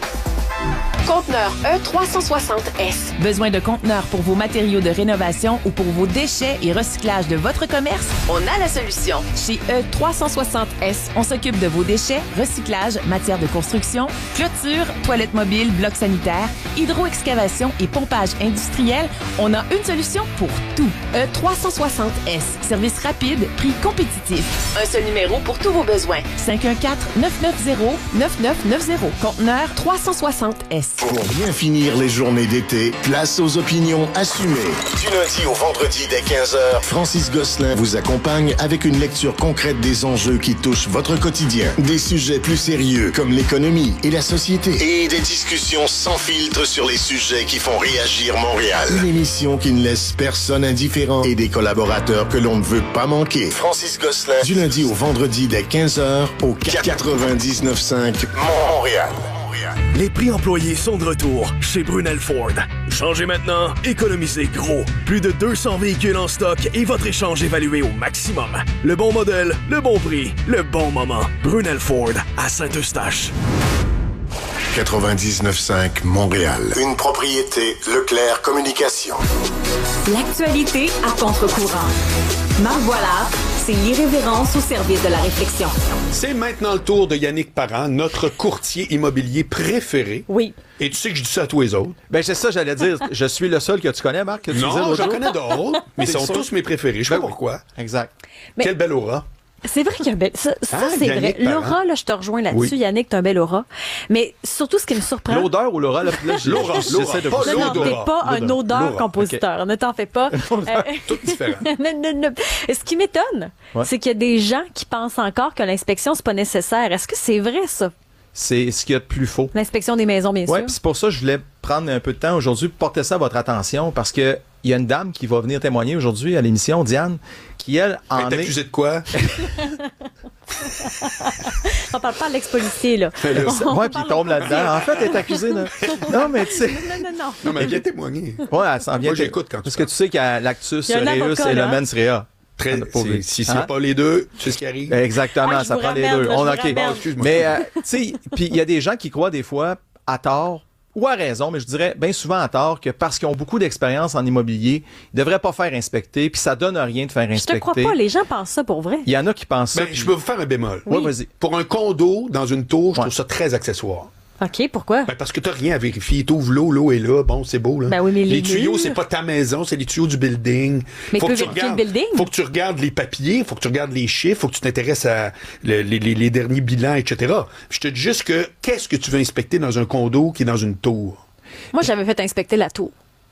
Conteneur E trois cent soixante S. Besoin de conteneurs pour vos matériaux de rénovation ou pour vos déchets et recyclage de votre commerce? On a la solution. Chez E trois cent soixante S, on s'occupe de vos déchets, recyclage, matière de construction, clôture, toilettes mobiles, blocs sanitaires, hydroexcavation et pompage industriel. On a une solution pour tout. E trois cent soixante S. Service rapide, prix compétitif. Un seul numéro pour tous vos besoins. cinq un quatre, neuf neuf zéro, neuf neuf neuf zéro. Conteneur trois cent soixante S. Pour bien finir les journées d'été, place aux opinions assumées. Du lundi au vendredi dès quinze heures, Francis Gosselin vous accompagne avec une lecture concrète des enjeux qui touchent votre quotidien. Des sujets plus sérieux comme l'économie et la société. Et des discussions sans filtre sur les sujets qui font réagir Montréal. Une émission qui ne laisse personne indifférent et des collaborateurs que l'on ne veut pas manquer. Francis Gosselin, du lundi au vendredi dès quinze heures au quatre-vingt-dix-neuf cinq Montréal. Les prix employés sont de retour chez Brunel Ford. Changez maintenant, économisez gros. Plus de deux cents véhicules en stock et votre échange évalué au maximum. Le bon modèle, le bon prix, le bon moment. Brunel Ford à Saint-Eustache. quatre-vingt-dix-neuf cinq Montréal. Une propriété Leclerc Communication. L'actualité à contre-courant. Marc Boilard, c'est l'irrévérence au service de la réflexion. C'est maintenant le tour de Yannick Parent, notre courtier immobilier préféré. Oui. Et tu sais que je dis ça à tous les autres. Ben, c'est ça, j'allais dire. Je suis le seul que tu connais, Marc? Que tu non, j'en connais d'autres, mais ils sont sûr? tous mes préférés. Je sais ben, pas pourquoi. Exact. Mais... Quelle belle aura. C'est vrai qu'il y a un bel... Ça, ça ah, c'est Yannick vrai. Parent. L'aura, là, je te rejoins là-dessus. Oui. Yannick, t'as un bel aura. Mais surtout, ce qui me surprend... L'odeur ou l'aura? Là, là, l'aura. J'essaie de... Pas non, non, t'es pas un odeur-compositeur. Okay. Ne t'en fais pas. Tout différent. non, non, non. Ce qui m'étonne, ouais. c'est qu'il y a des gens qui pensent encore que l'inspection, c'est pas nécessaire. Est-ce que c'est vrai, ça? C'est ce qu'il y a de plus faux. L'inspection des maisons, bien ouais, sûr. Oui, c'est pour ça que je voulais prendre un peu de temps aujourd'hui pour porter ça à votre attention, parce que il y a une dame qui va venir témoigner aujourd'hui à l'émission, Diane, qui, elle, en est... Elle accusée de quoi? On parle pas de l'ex-policier, là. Ouais, puis il tombe là-dedans. En fait, elle est accusée, là. Non, mais tu sais... Non, non, non. Non, mais elle vient témoigner. Ouais, elle s'en vient. Moi, j'écoute quand tu Parce que tu sais qu'il y a l'actus Reus et le mens rea. Très, c'est, si c'est hein? pas les deux, c'est ce qui arrive. Exactement, ouais, ça prend les ramène, deux. Là, On, okay. bon, mais, euh, tu sais, puis il y a des gens qui croient des fois, à tort, ou à raison, mais je dirais bien souvent à tort, que parce qu'ils ont beaucoup d'expérience en immobilier, ils ne devraient pas faire inspecter, puis ça donne rien de faire inspecter. Je te crois pas, les gens pensent ça pour vrai. Il y en a qui pensent ça. Ben, puis... Je peux vous faire un bémol. Oui, ouais, vas-y. Pour un condo, dans une tour, je ouais. trouve ça très accessoire. OK, pourquoi? Ben parce que t'as rien à vérifier. T'ouvres l'eau, l'eau est là. Bon, c'est beau, là. Ben oui, mais les, les tuyaux, murs... c'est pas ta maison, c'est les tuyaux du building. Mais faut tu que tu vérifier regardes, le building? Faut que tu regardes les papiers, faut que tu regardes les chiffres, faut que tu t'intéresses à le, les, les, les derniers bilans, et cetera. Je te dis juste que, qu'est-ce que tu veux inspecter dans un condo qui est dans une tour? Moi, j'avais fait inspecter la tour.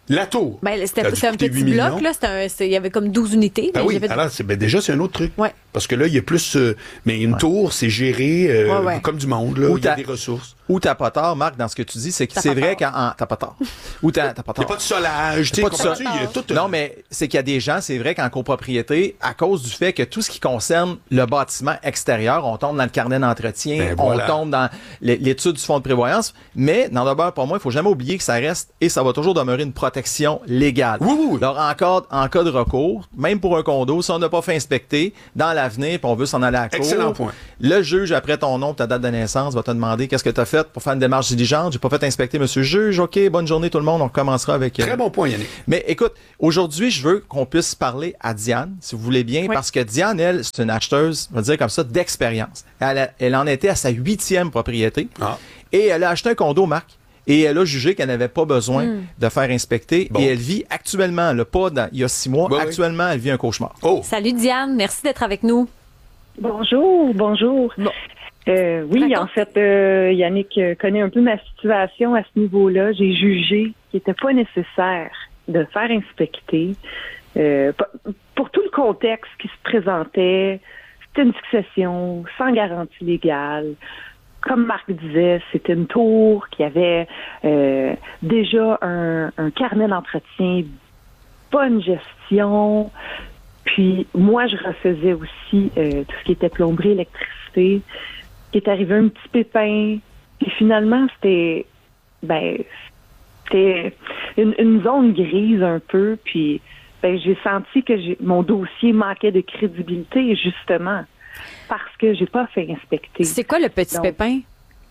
La tour. Ben, c'était, c'était un petit bloc, là. C'était un, c'est, il y avait comme douze unités. Ben oui, avait... alors c'est, ben déjà, c'est un autre truc. Ouais. Parce que là, il y a plus... Euh, mais une ouais. tour, c'est géré euh, ouais, ouais. comme du monde, là. Il y a des ressources. Où t'as pas tort, Marc, dans ce que tu dis, c'est que t'as c'est vrai qu'en... T'as pas tort. Ou t'as, t'as pas tort. Il n'y a pas de solage. Pas de sol... sol... il y a tout, non, mais c'est qu'il y a des gens, c'est vrai qu'en copropriété, à cause du fait que tout ce qui concerne le bâtiment extérieur, on tombe dans le carnet d'entretien, ben voilà. on tombe dans l'étude du fonds de prévoyance, mais n'en demeure pas moins, il faut jamais oublier que ça reste et ça va toujours demeurer une protection légale. Oui, oui, oui. Alors, en cas, en cas de recours, même pour un condo, si on n'a pas fait inspecter, dans l'avenir, puis on veut s'en aller à la cour, excellent point. Le juge, après ton nom, ta date de naissance, va te demander qu'est-ce que tu as fait pour faire une démarche diligente. J'ai pas fait inspecter, monsieur le juge. OK, bonne journée tout le monde. On commencera avec... Très bon point, Yannick. Mais écoute, aujourd'hui, je veux qu'on puisse parler à Diane, si vous voulez bien, oui. parce que Diane, elle, c'est une acheteuse, on va dire comme ça, d'expérience. Elle, a, elle en était à sa huitième propriété. Ah. Et elle a acheté un condo, Marc. Et elle a jugé qu'elle n'avait pas besoin mm. de faire inspecter. Bon. Et elle vit actuellement, là, pas dans, il y a six mois, bah, actuellement, oui. elle vit un cauchemar. Oh. Salut Diane, merci d'être avec nous. Bonjour, bonjour. Bon. Euh, oui, Raconte. En fait, euh, Yannick connaît un peu ma situation à ce niveau-là. J'ai jugé qu'il n'était pas nécessaire de faire inspecter. Euh, pour tout le contexte qui se présentait, c'était une succession sans garantie légale. Comme Marc disait, c'était une tour qui avait euh, déjà un, un carnet d'entretien, bonne gestion. Puis moi, je refaisais aussi euh, tout ce qui était plomberie, électricité, qui est arrivé un petit pépin. Puis finalement, c'était ben c'était une, une zone grise un peu. Puis ben j'ai senti que j'ai, mon dossier manquait de crédibilité, justement. Parce que j'ai pas fait inspecter. C'est quoi le petit Donc, pépin?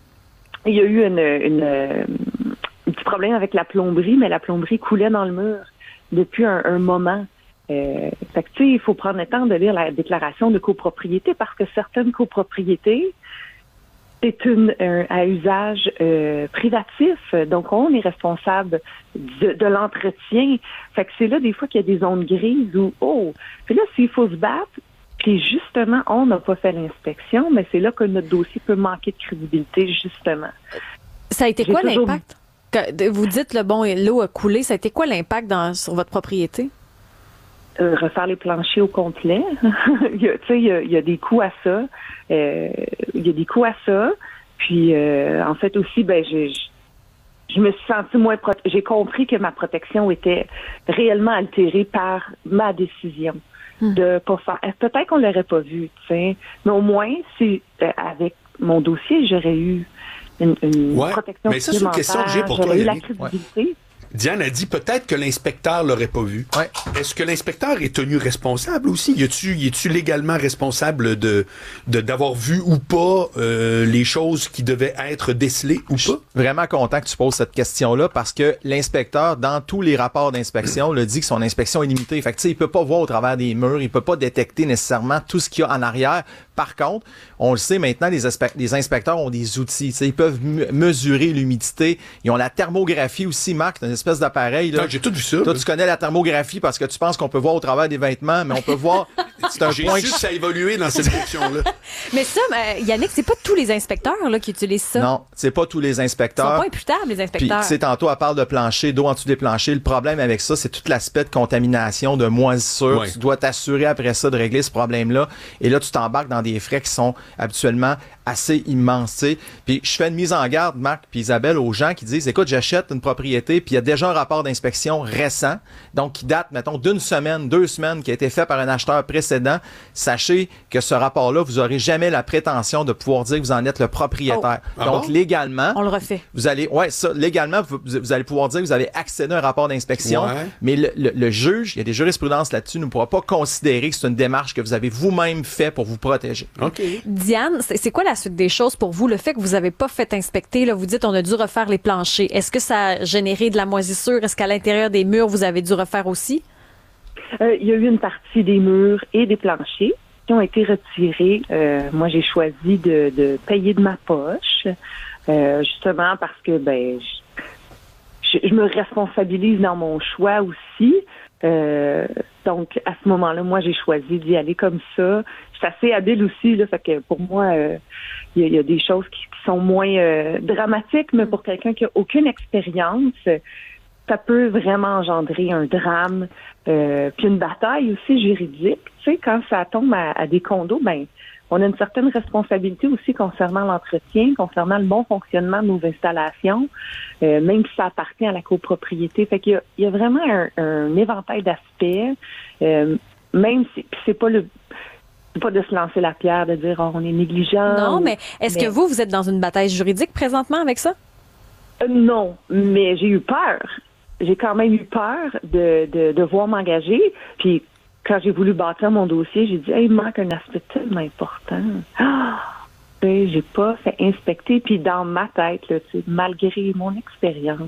Il y a eu une, une, un petit problème avec la plomberie, mais la plomberie coulait dans le mur depuis un, un moment. Euh, fait que, tu sais, il faut prendre le temps de lire la déclaration de copropriété parce que certaines copropriétés, c'est une un, à usage euh, privatif. Donc, on est responsable de, de l'entretien. Fait que c'est là, des fois, qu'il y a des zones grises où, oh, puis là, s'il faut se battre, puis justement, on n'a pas fait l'inspection, mais c'est là que notre dossier peut manquer de crédibilité, justement. Ça a été J'ai quoi toujours... l'impact? Vous dites le bon l'eau a coulé. Ça a été quoi l'impact dans, sur votre propriété? Euh, refaire les planchers au complet. il y a, tu sais, il y a, il y a des coûts à ça. Euh, il y a des coûts à ça. Puis, euh, en fait, aussi, ben, j'ai... Je me suis sentie moins... Prote... J'ai compris que ma protection était réellement altérée par ma décision. De pas faire. Peut-être qu'on l'aurait pas vu, tu sais. Mais au moins, si euh, avec mon dossier, j'aurais eu une, une ouais, protection mais ça, c'est une question que j'ai pour toi, eu Yannick. la crédibilité. Ouais. Diane a dit peut-être que l'inspecteur l'aurait pas vu. Ouais. Est-ce que l'inspecteur est tenu responsable aussi? Y a-tu, y est-tu légalement responsable de, de d'avoir vu ou pas euh, les choses qui devaient être décelées ou pas? Je suis vraiment content que tu poses cette question-là parce que l'inspecteur, dans tous les rapports d'inspection, le dit que son inspection est limitée. Fait que tu sais, il peut pas voir au travers des murs, il peut pas détecter nécessairement tout ce qu'il y a en arrière. Par contre, on le sait maintenant, les, aspe- les inspecteurs ont des outils. Ils peuvent m- mesurer l'humidité. Ils ont la thermographie aussi, Marc, c'est une espèce d'appareil. Là. Non, j'ai tout vu ça. Toi, là. tu connais la thermographie parce que tu penses qu'on peut voir au travers des vêtements, mais on peut voir... C'est un j'ai point su que ça a évolué dans cette direction-là. Mais ça, euh, Yannick, c'est pas tous les inspecteurs là, qui utilisent ça. Non, c'est pas tous les inspecteurs. Ils sont pas imputables, les inspecteurs. Puis, tu sais, tantôt, elle parle de plancher, d'eau en dessous des planchers. Le problème avec ça, c'est tout l'aspect de contamination, de moisissure. Ouais. Tu dois t'assurer après ça de régler ce problème-là. Et là, tu t'embarques dans des frais qui sont habituellement assez immenses, tu sais. Puis je fais une mise en garde, Marc puis Isabelle, aux gens qui disent, écoute, j'achète une propriété, puis il y a déjà un rapport d'inspection récent, donc qui date, mettons, d'une semaine, deux semaines, qui a été fait par un acheteur précédent. Sachez que ce rapport-là, vous aurez jamais la prétention de pouvoir dire que vous en êtes le propriétaire. Oh. Donc, ah bon? légalement... On le refait. Vous allez... Ouais, ça, légalement, vous, vous allez pouvoir dire que vous avez accédé à un rapport d'inspection, ouais. mais le, le, le juge, il y a des jurisprudences là-dessus, ne pourra pas considérer que c'est une démarche que vous avez vous-même fait pour vous protéger. OK. Diane, c'est, c'est quoi la suite des choses pour vous? Le fait que vous n'avez pas fait inspecter, là, vous dites on a dû refaire les planchers. Est-ce que ça a généré de la moisissure? Est-ce qu'à l'intérieur des murs, vous avez dû refaire aussi? Euh, il y a eu une partie des murs et des planchers qui ont été retirés. Euh, moi, j'ai choisi de, de payer de ma poche, euh, justement parce que ben je, je me responsabilise dans mon choix aussi. Euh, donc, à ce moment-là, moi, j'ai choisi d'y aller comme ça. Je suis assez habile aussi, là, fait que pour moi, il euh, y, y a des choses qui, qui sont moins euh, dramatiques, mais pour quelqu'un qui a aucune expérience, ça peut vraiment engendrer un drame, euh, puis une bataille aussi juridique. Tu sais, quand ça tombe à, à des condos, ben on a une certaine responsabilité aussi concernant l'entretien, concernant le bon fonctionnement de nos installations, euh, même si ça appartient à la copropriété. Fait qu'il y a, il y a vraiment un, un éventail d'aspects, euh, même si c'est pas le c'est pas de se lancer la pierre, de dire oh, on est négligent. Non, ou, mais est-ce mais, que vous, vous êtes dans une bataille juridique présentement avec ça? Euh, non, mais j'ai eu peur. J'ai quand même eu peur de, de, de devoir m'engager, puis quand j'ai voulu bâtir mon dossier, j'ai dit, hey, il manque un aspect tellement important. Ah! Ben, j'ai pas fait inspecter. Puis dans ma tête, là, malgré mon expérience,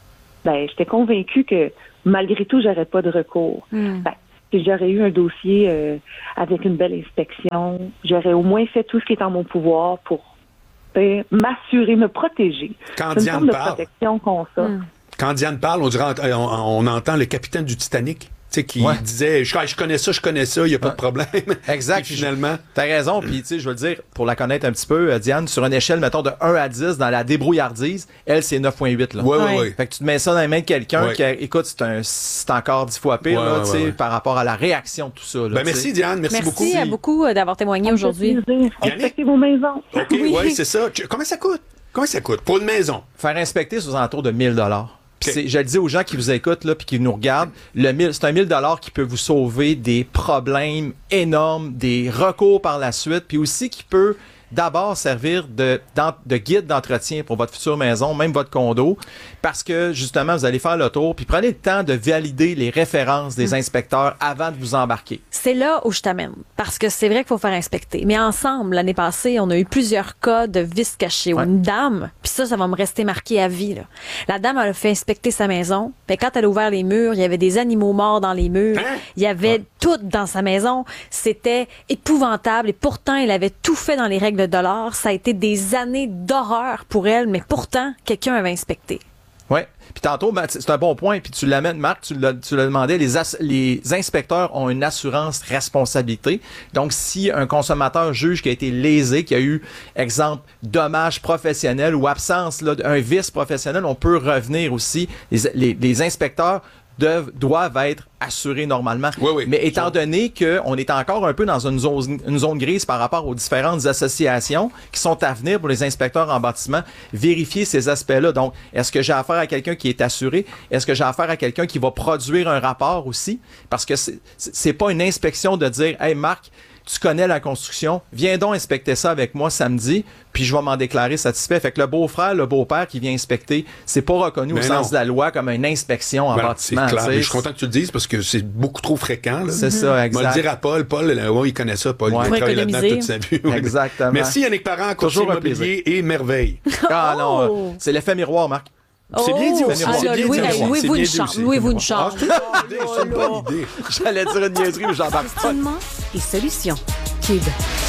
ben, j'étais convaincue que malgré tout, j'aurais pas de recours. Mm. Ben, si j'aurais eu un dossier euh, avec une belle inspection, j'aurais au moins fait tout ce qui est en mon pouvoir pour ben, m'assurer, me protéger. Quand C'est une Diane forme de parle, protection qu'on a. Mm. Quand Diane parle, on, dirait, on, on entend le capitaine du Titanic. Tu sais, qui ouais. disait, je, je connais ça, je connais ça, il n'y a pas ouais. de problème. Exact. Puis finalement. T'as raison, puis tu sais, je veux le dire, pour la connaître un petit peu, Diane, sur une échelle, mettons, de un à dix, dans la débrouillardise, elle, c'est neuf virgule huit, là. Oui, oui, oui. Fait que tu te mets ça dans les mains de quelqu'un ouais. qui, écoute, c'est, un, c'est encore dix fois pire, ouais, là, ouais, tu sais, ouais. par rapport à la réaction de tout ça, là. Ben, merci, Diane, merci, merci beaucoup. Merci à beaucoup d'avoir témoigné aujourd'hui. Inspectez vos maisons. OK, oui, ouais, c'est ça. Comment ça coûte? Comment ça coûte? Pour une maison? Faire inspecter, c'est aux alentours de mille dollars. Puis okay. je le dis aux gens qui vous écoutent là puis qui nous regardent, le mille, c'est un mille dollars qui peut vous sauver des problèmes énormes, des recours par la suite, puis aussi qui peut d'abord servir de, de guide d'entretien pour votre future maison, même votre condo, parce que justement, vous allez faire le tour, puis prenez le temps de valider les références des inspecteurs avant de vous embarquer. C'est là où je t'amène, parce que c'est vrai qu'il faut faire inspecter. Mais ensemble, l'année passée, on a eu plusieurs cas de vices cachés. Ouais. Une dame, puis ça, ça va me rester marqué à vie, là. La dame, elle a fait inspecter sa maison, puis quand elle a ouvert les murs, il y avait des animaux morts dans les murs, hein? Il y avait ouais. tout dans sa maison. C'était épouvantable, et pourtant, elle avait tout fait dans les règles de dollars. Ça a été des années d'horreur pour elle, mais pourtant, quelqu'un avait inspecté. Oui. Puis tantôt, c'est un bon point. Puis tu l'amènes, Marc, tu l'as, tu l'as demandé, les, as, les inspecteurs ont une assurance responsabilité. Donc, si un consommateur juge qu'il a été lésé, qu'il y a eu, exemple, dommage professionnel ou absence là, d'un vice professionnel, on peut revenir aussi. Les, les, les inspecteurs Doivent, doivent être assurés normalement. Oui, oui, mais étant donné qu'on est encore un peu dans une zone, une zone grise par rapport aux différentes associations qui sont à venir pour les inspecteurs en bâtiment, vérifier ces aspects-là. Donc, est-ce que j'ai affaire à quelqu'un qui est assuré? Est-ce que j'ai affaire à quelqu'un qui va produire un rapport aussi? Parce que c'est, c'est pas une inspection de dire « Hey, Marc, tu connais la construction, viens donc inspecter ça avec moi samedi, puis je vais m'en déclarer satisfait. » Fait que le beau-frère, le beau-père qui vient inspecter, c'est pas reconnu mais au non. sens de la loi comme une inspection en ben, bâtiment. C'est clair. Je suis content que tu le dises parce que c'est beaucoup trop fréquent. Là. C'est ça, exact. On va le dire à Paul. Paul, là, ouais, il connaît ça. Paul, ouais. il a travaillé là-dedans toute sa vie. Exactement. Merci Yannick Parent, courtier immobilier et merveille. Ah non, euh, c'est l'effet miroir, Marc. C'est bien dit aussi. Oh, c'est alors, bien louez, dit louez-vous une chambre. Louez-vous une chambre. Ah, c'est une bonne idée. J'allais dire une niaiserie, mais j'embarque pas. Questionnement et solutions. Cube.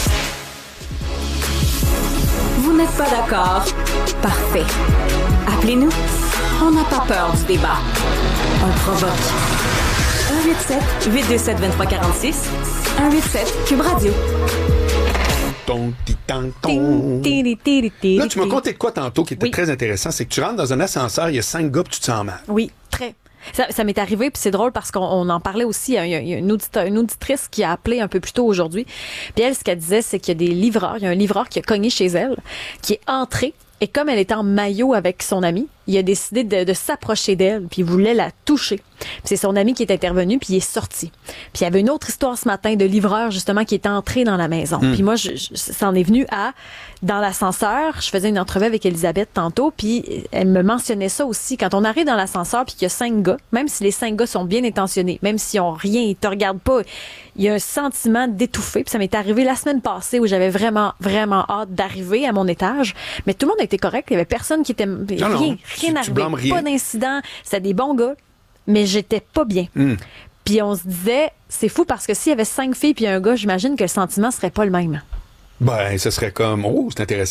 Vous n'êtes pas d'accord? Parfait. Appelez-nous. On n'a pas peur du débat. On provoque. un huit sept huit deux sept deux trois quatre six. un huit sept Cube Radio. Ton, titan, ton. Là, tu m'as conté de quoi tantôt qui était oui. très intéressant, c'est que tu rentres dans un ascenseur, il y a cinq gars, puis tu te sens mal. Oui, très. Ça, ça m'est arrivé, puis c'est drôle parce qu'on on en parlait aussi. Il y a, il y a une, auditeur, une auditrice qui a appelé un peu plus tôt aujourd'hui. Puis elle, ce qu'elle disait, c'est qu'il y a des livreurs. Il y a un livreur qui a cogné chez elle, qui est entré. Et comme elle était en maillot avec son ami, il a décidé de, de s'approcher d'elle, puis il voulait la toucher. Puis c'est son ami qui est intervenu, puis il est sorti. Puis il y avait une autre histoire ce matin de livreur, justement, qui est entré dans la maison. Mmh. Puis moi, je, je, ça en est venu à, dans l'ascenseur, je faisais une entrevue avec Elisabeth tantôt, puis elle me mentionnait ça aussi. Quand on arrive dans l'ascenseur, puis qu'il y a cinq gars, même si les cinq gars sont bien intentionnés, même s'ils ont rien, ils te regardent pas, il y a un sentiment d'étouffer. Puis ça m'est arrivé la semaine passée où j'avais vraiment, vraiment hâte d'arriver à mon étage. Mais tout le monde était correct. Il y avait personne qui était... Non, rien, non, rien arrivé. Pas d'incident. C'était des bons gars. Mais j'étais pas bien. Mm. Puis on se disait, c'est fou parce que s'il y avait cinq filles puis un gars, j'imagine que le sentiment serait pas le même. Ben, ce serait comme, oh, c'est intéressant.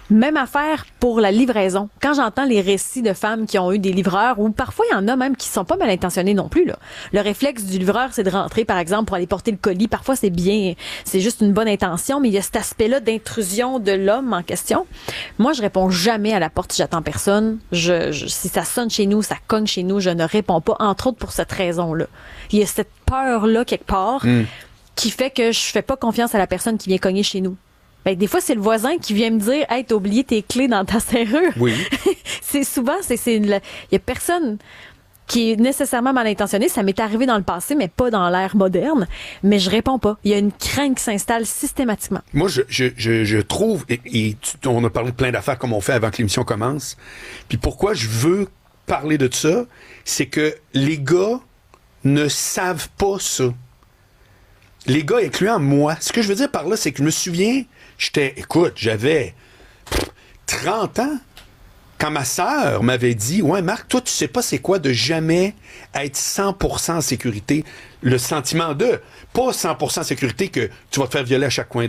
Même affaire pour la livraison. Quand j'entends les récits de femmes qui ont eu des livreurs, ou parfois il y en a même qui sont pas mal intentionnés non plus, là. Le réflexe du livreur, c'est de rentrer, par exemple, pour aller porter le colis. Parfois, c'est bien, c'est juste une bonne intention, mais il y a cet aspect-là d'intrusion de l'homme en question. Moi, je réponds jamais à la porte si j'attends personne. Je, je, si ça sonne chez nous, ça cogne chez nous, je ne réponds pas, entre autres pour cette raison-là. Il y a cette peur-là quelque part mm. qui fait que je fais pas confiance à la personne qui vient cogner chez nous. Ben, des fois, c'est le voisin qui vient me dire « Hey, t'as oublié tes clés dans ta serrure. » Oui. c'est souvent, c'est, c'est, il y a personne qui est nécessairement mal intentionné. Ça m'est arrivé dans le passé, mais pas dans l'ère moderne. Mais je réponds pas. Il y a une crainte qui s'installe systématiquement. Moi, je, je, je, je trouve, et, et tu, on a parlé de plein d'affaires comme on fait avant que l'émission commence. Puis pourquoi je veux parler de ça, c'est que les gars ne savent pas ça. Les gars, incluant moi. Ce que je veux dire par là, c'est que je me souviens, j'étais, écoute, j'avais trente ans, quand ma sœur m'avait dit, ouais, Marc, toi, tu sais pas c'est quoi de jamais être cent pour cent en sécurité. Le sentiment de, pas cent pour cent en sécurité que tu vas te faire violer à chaque coin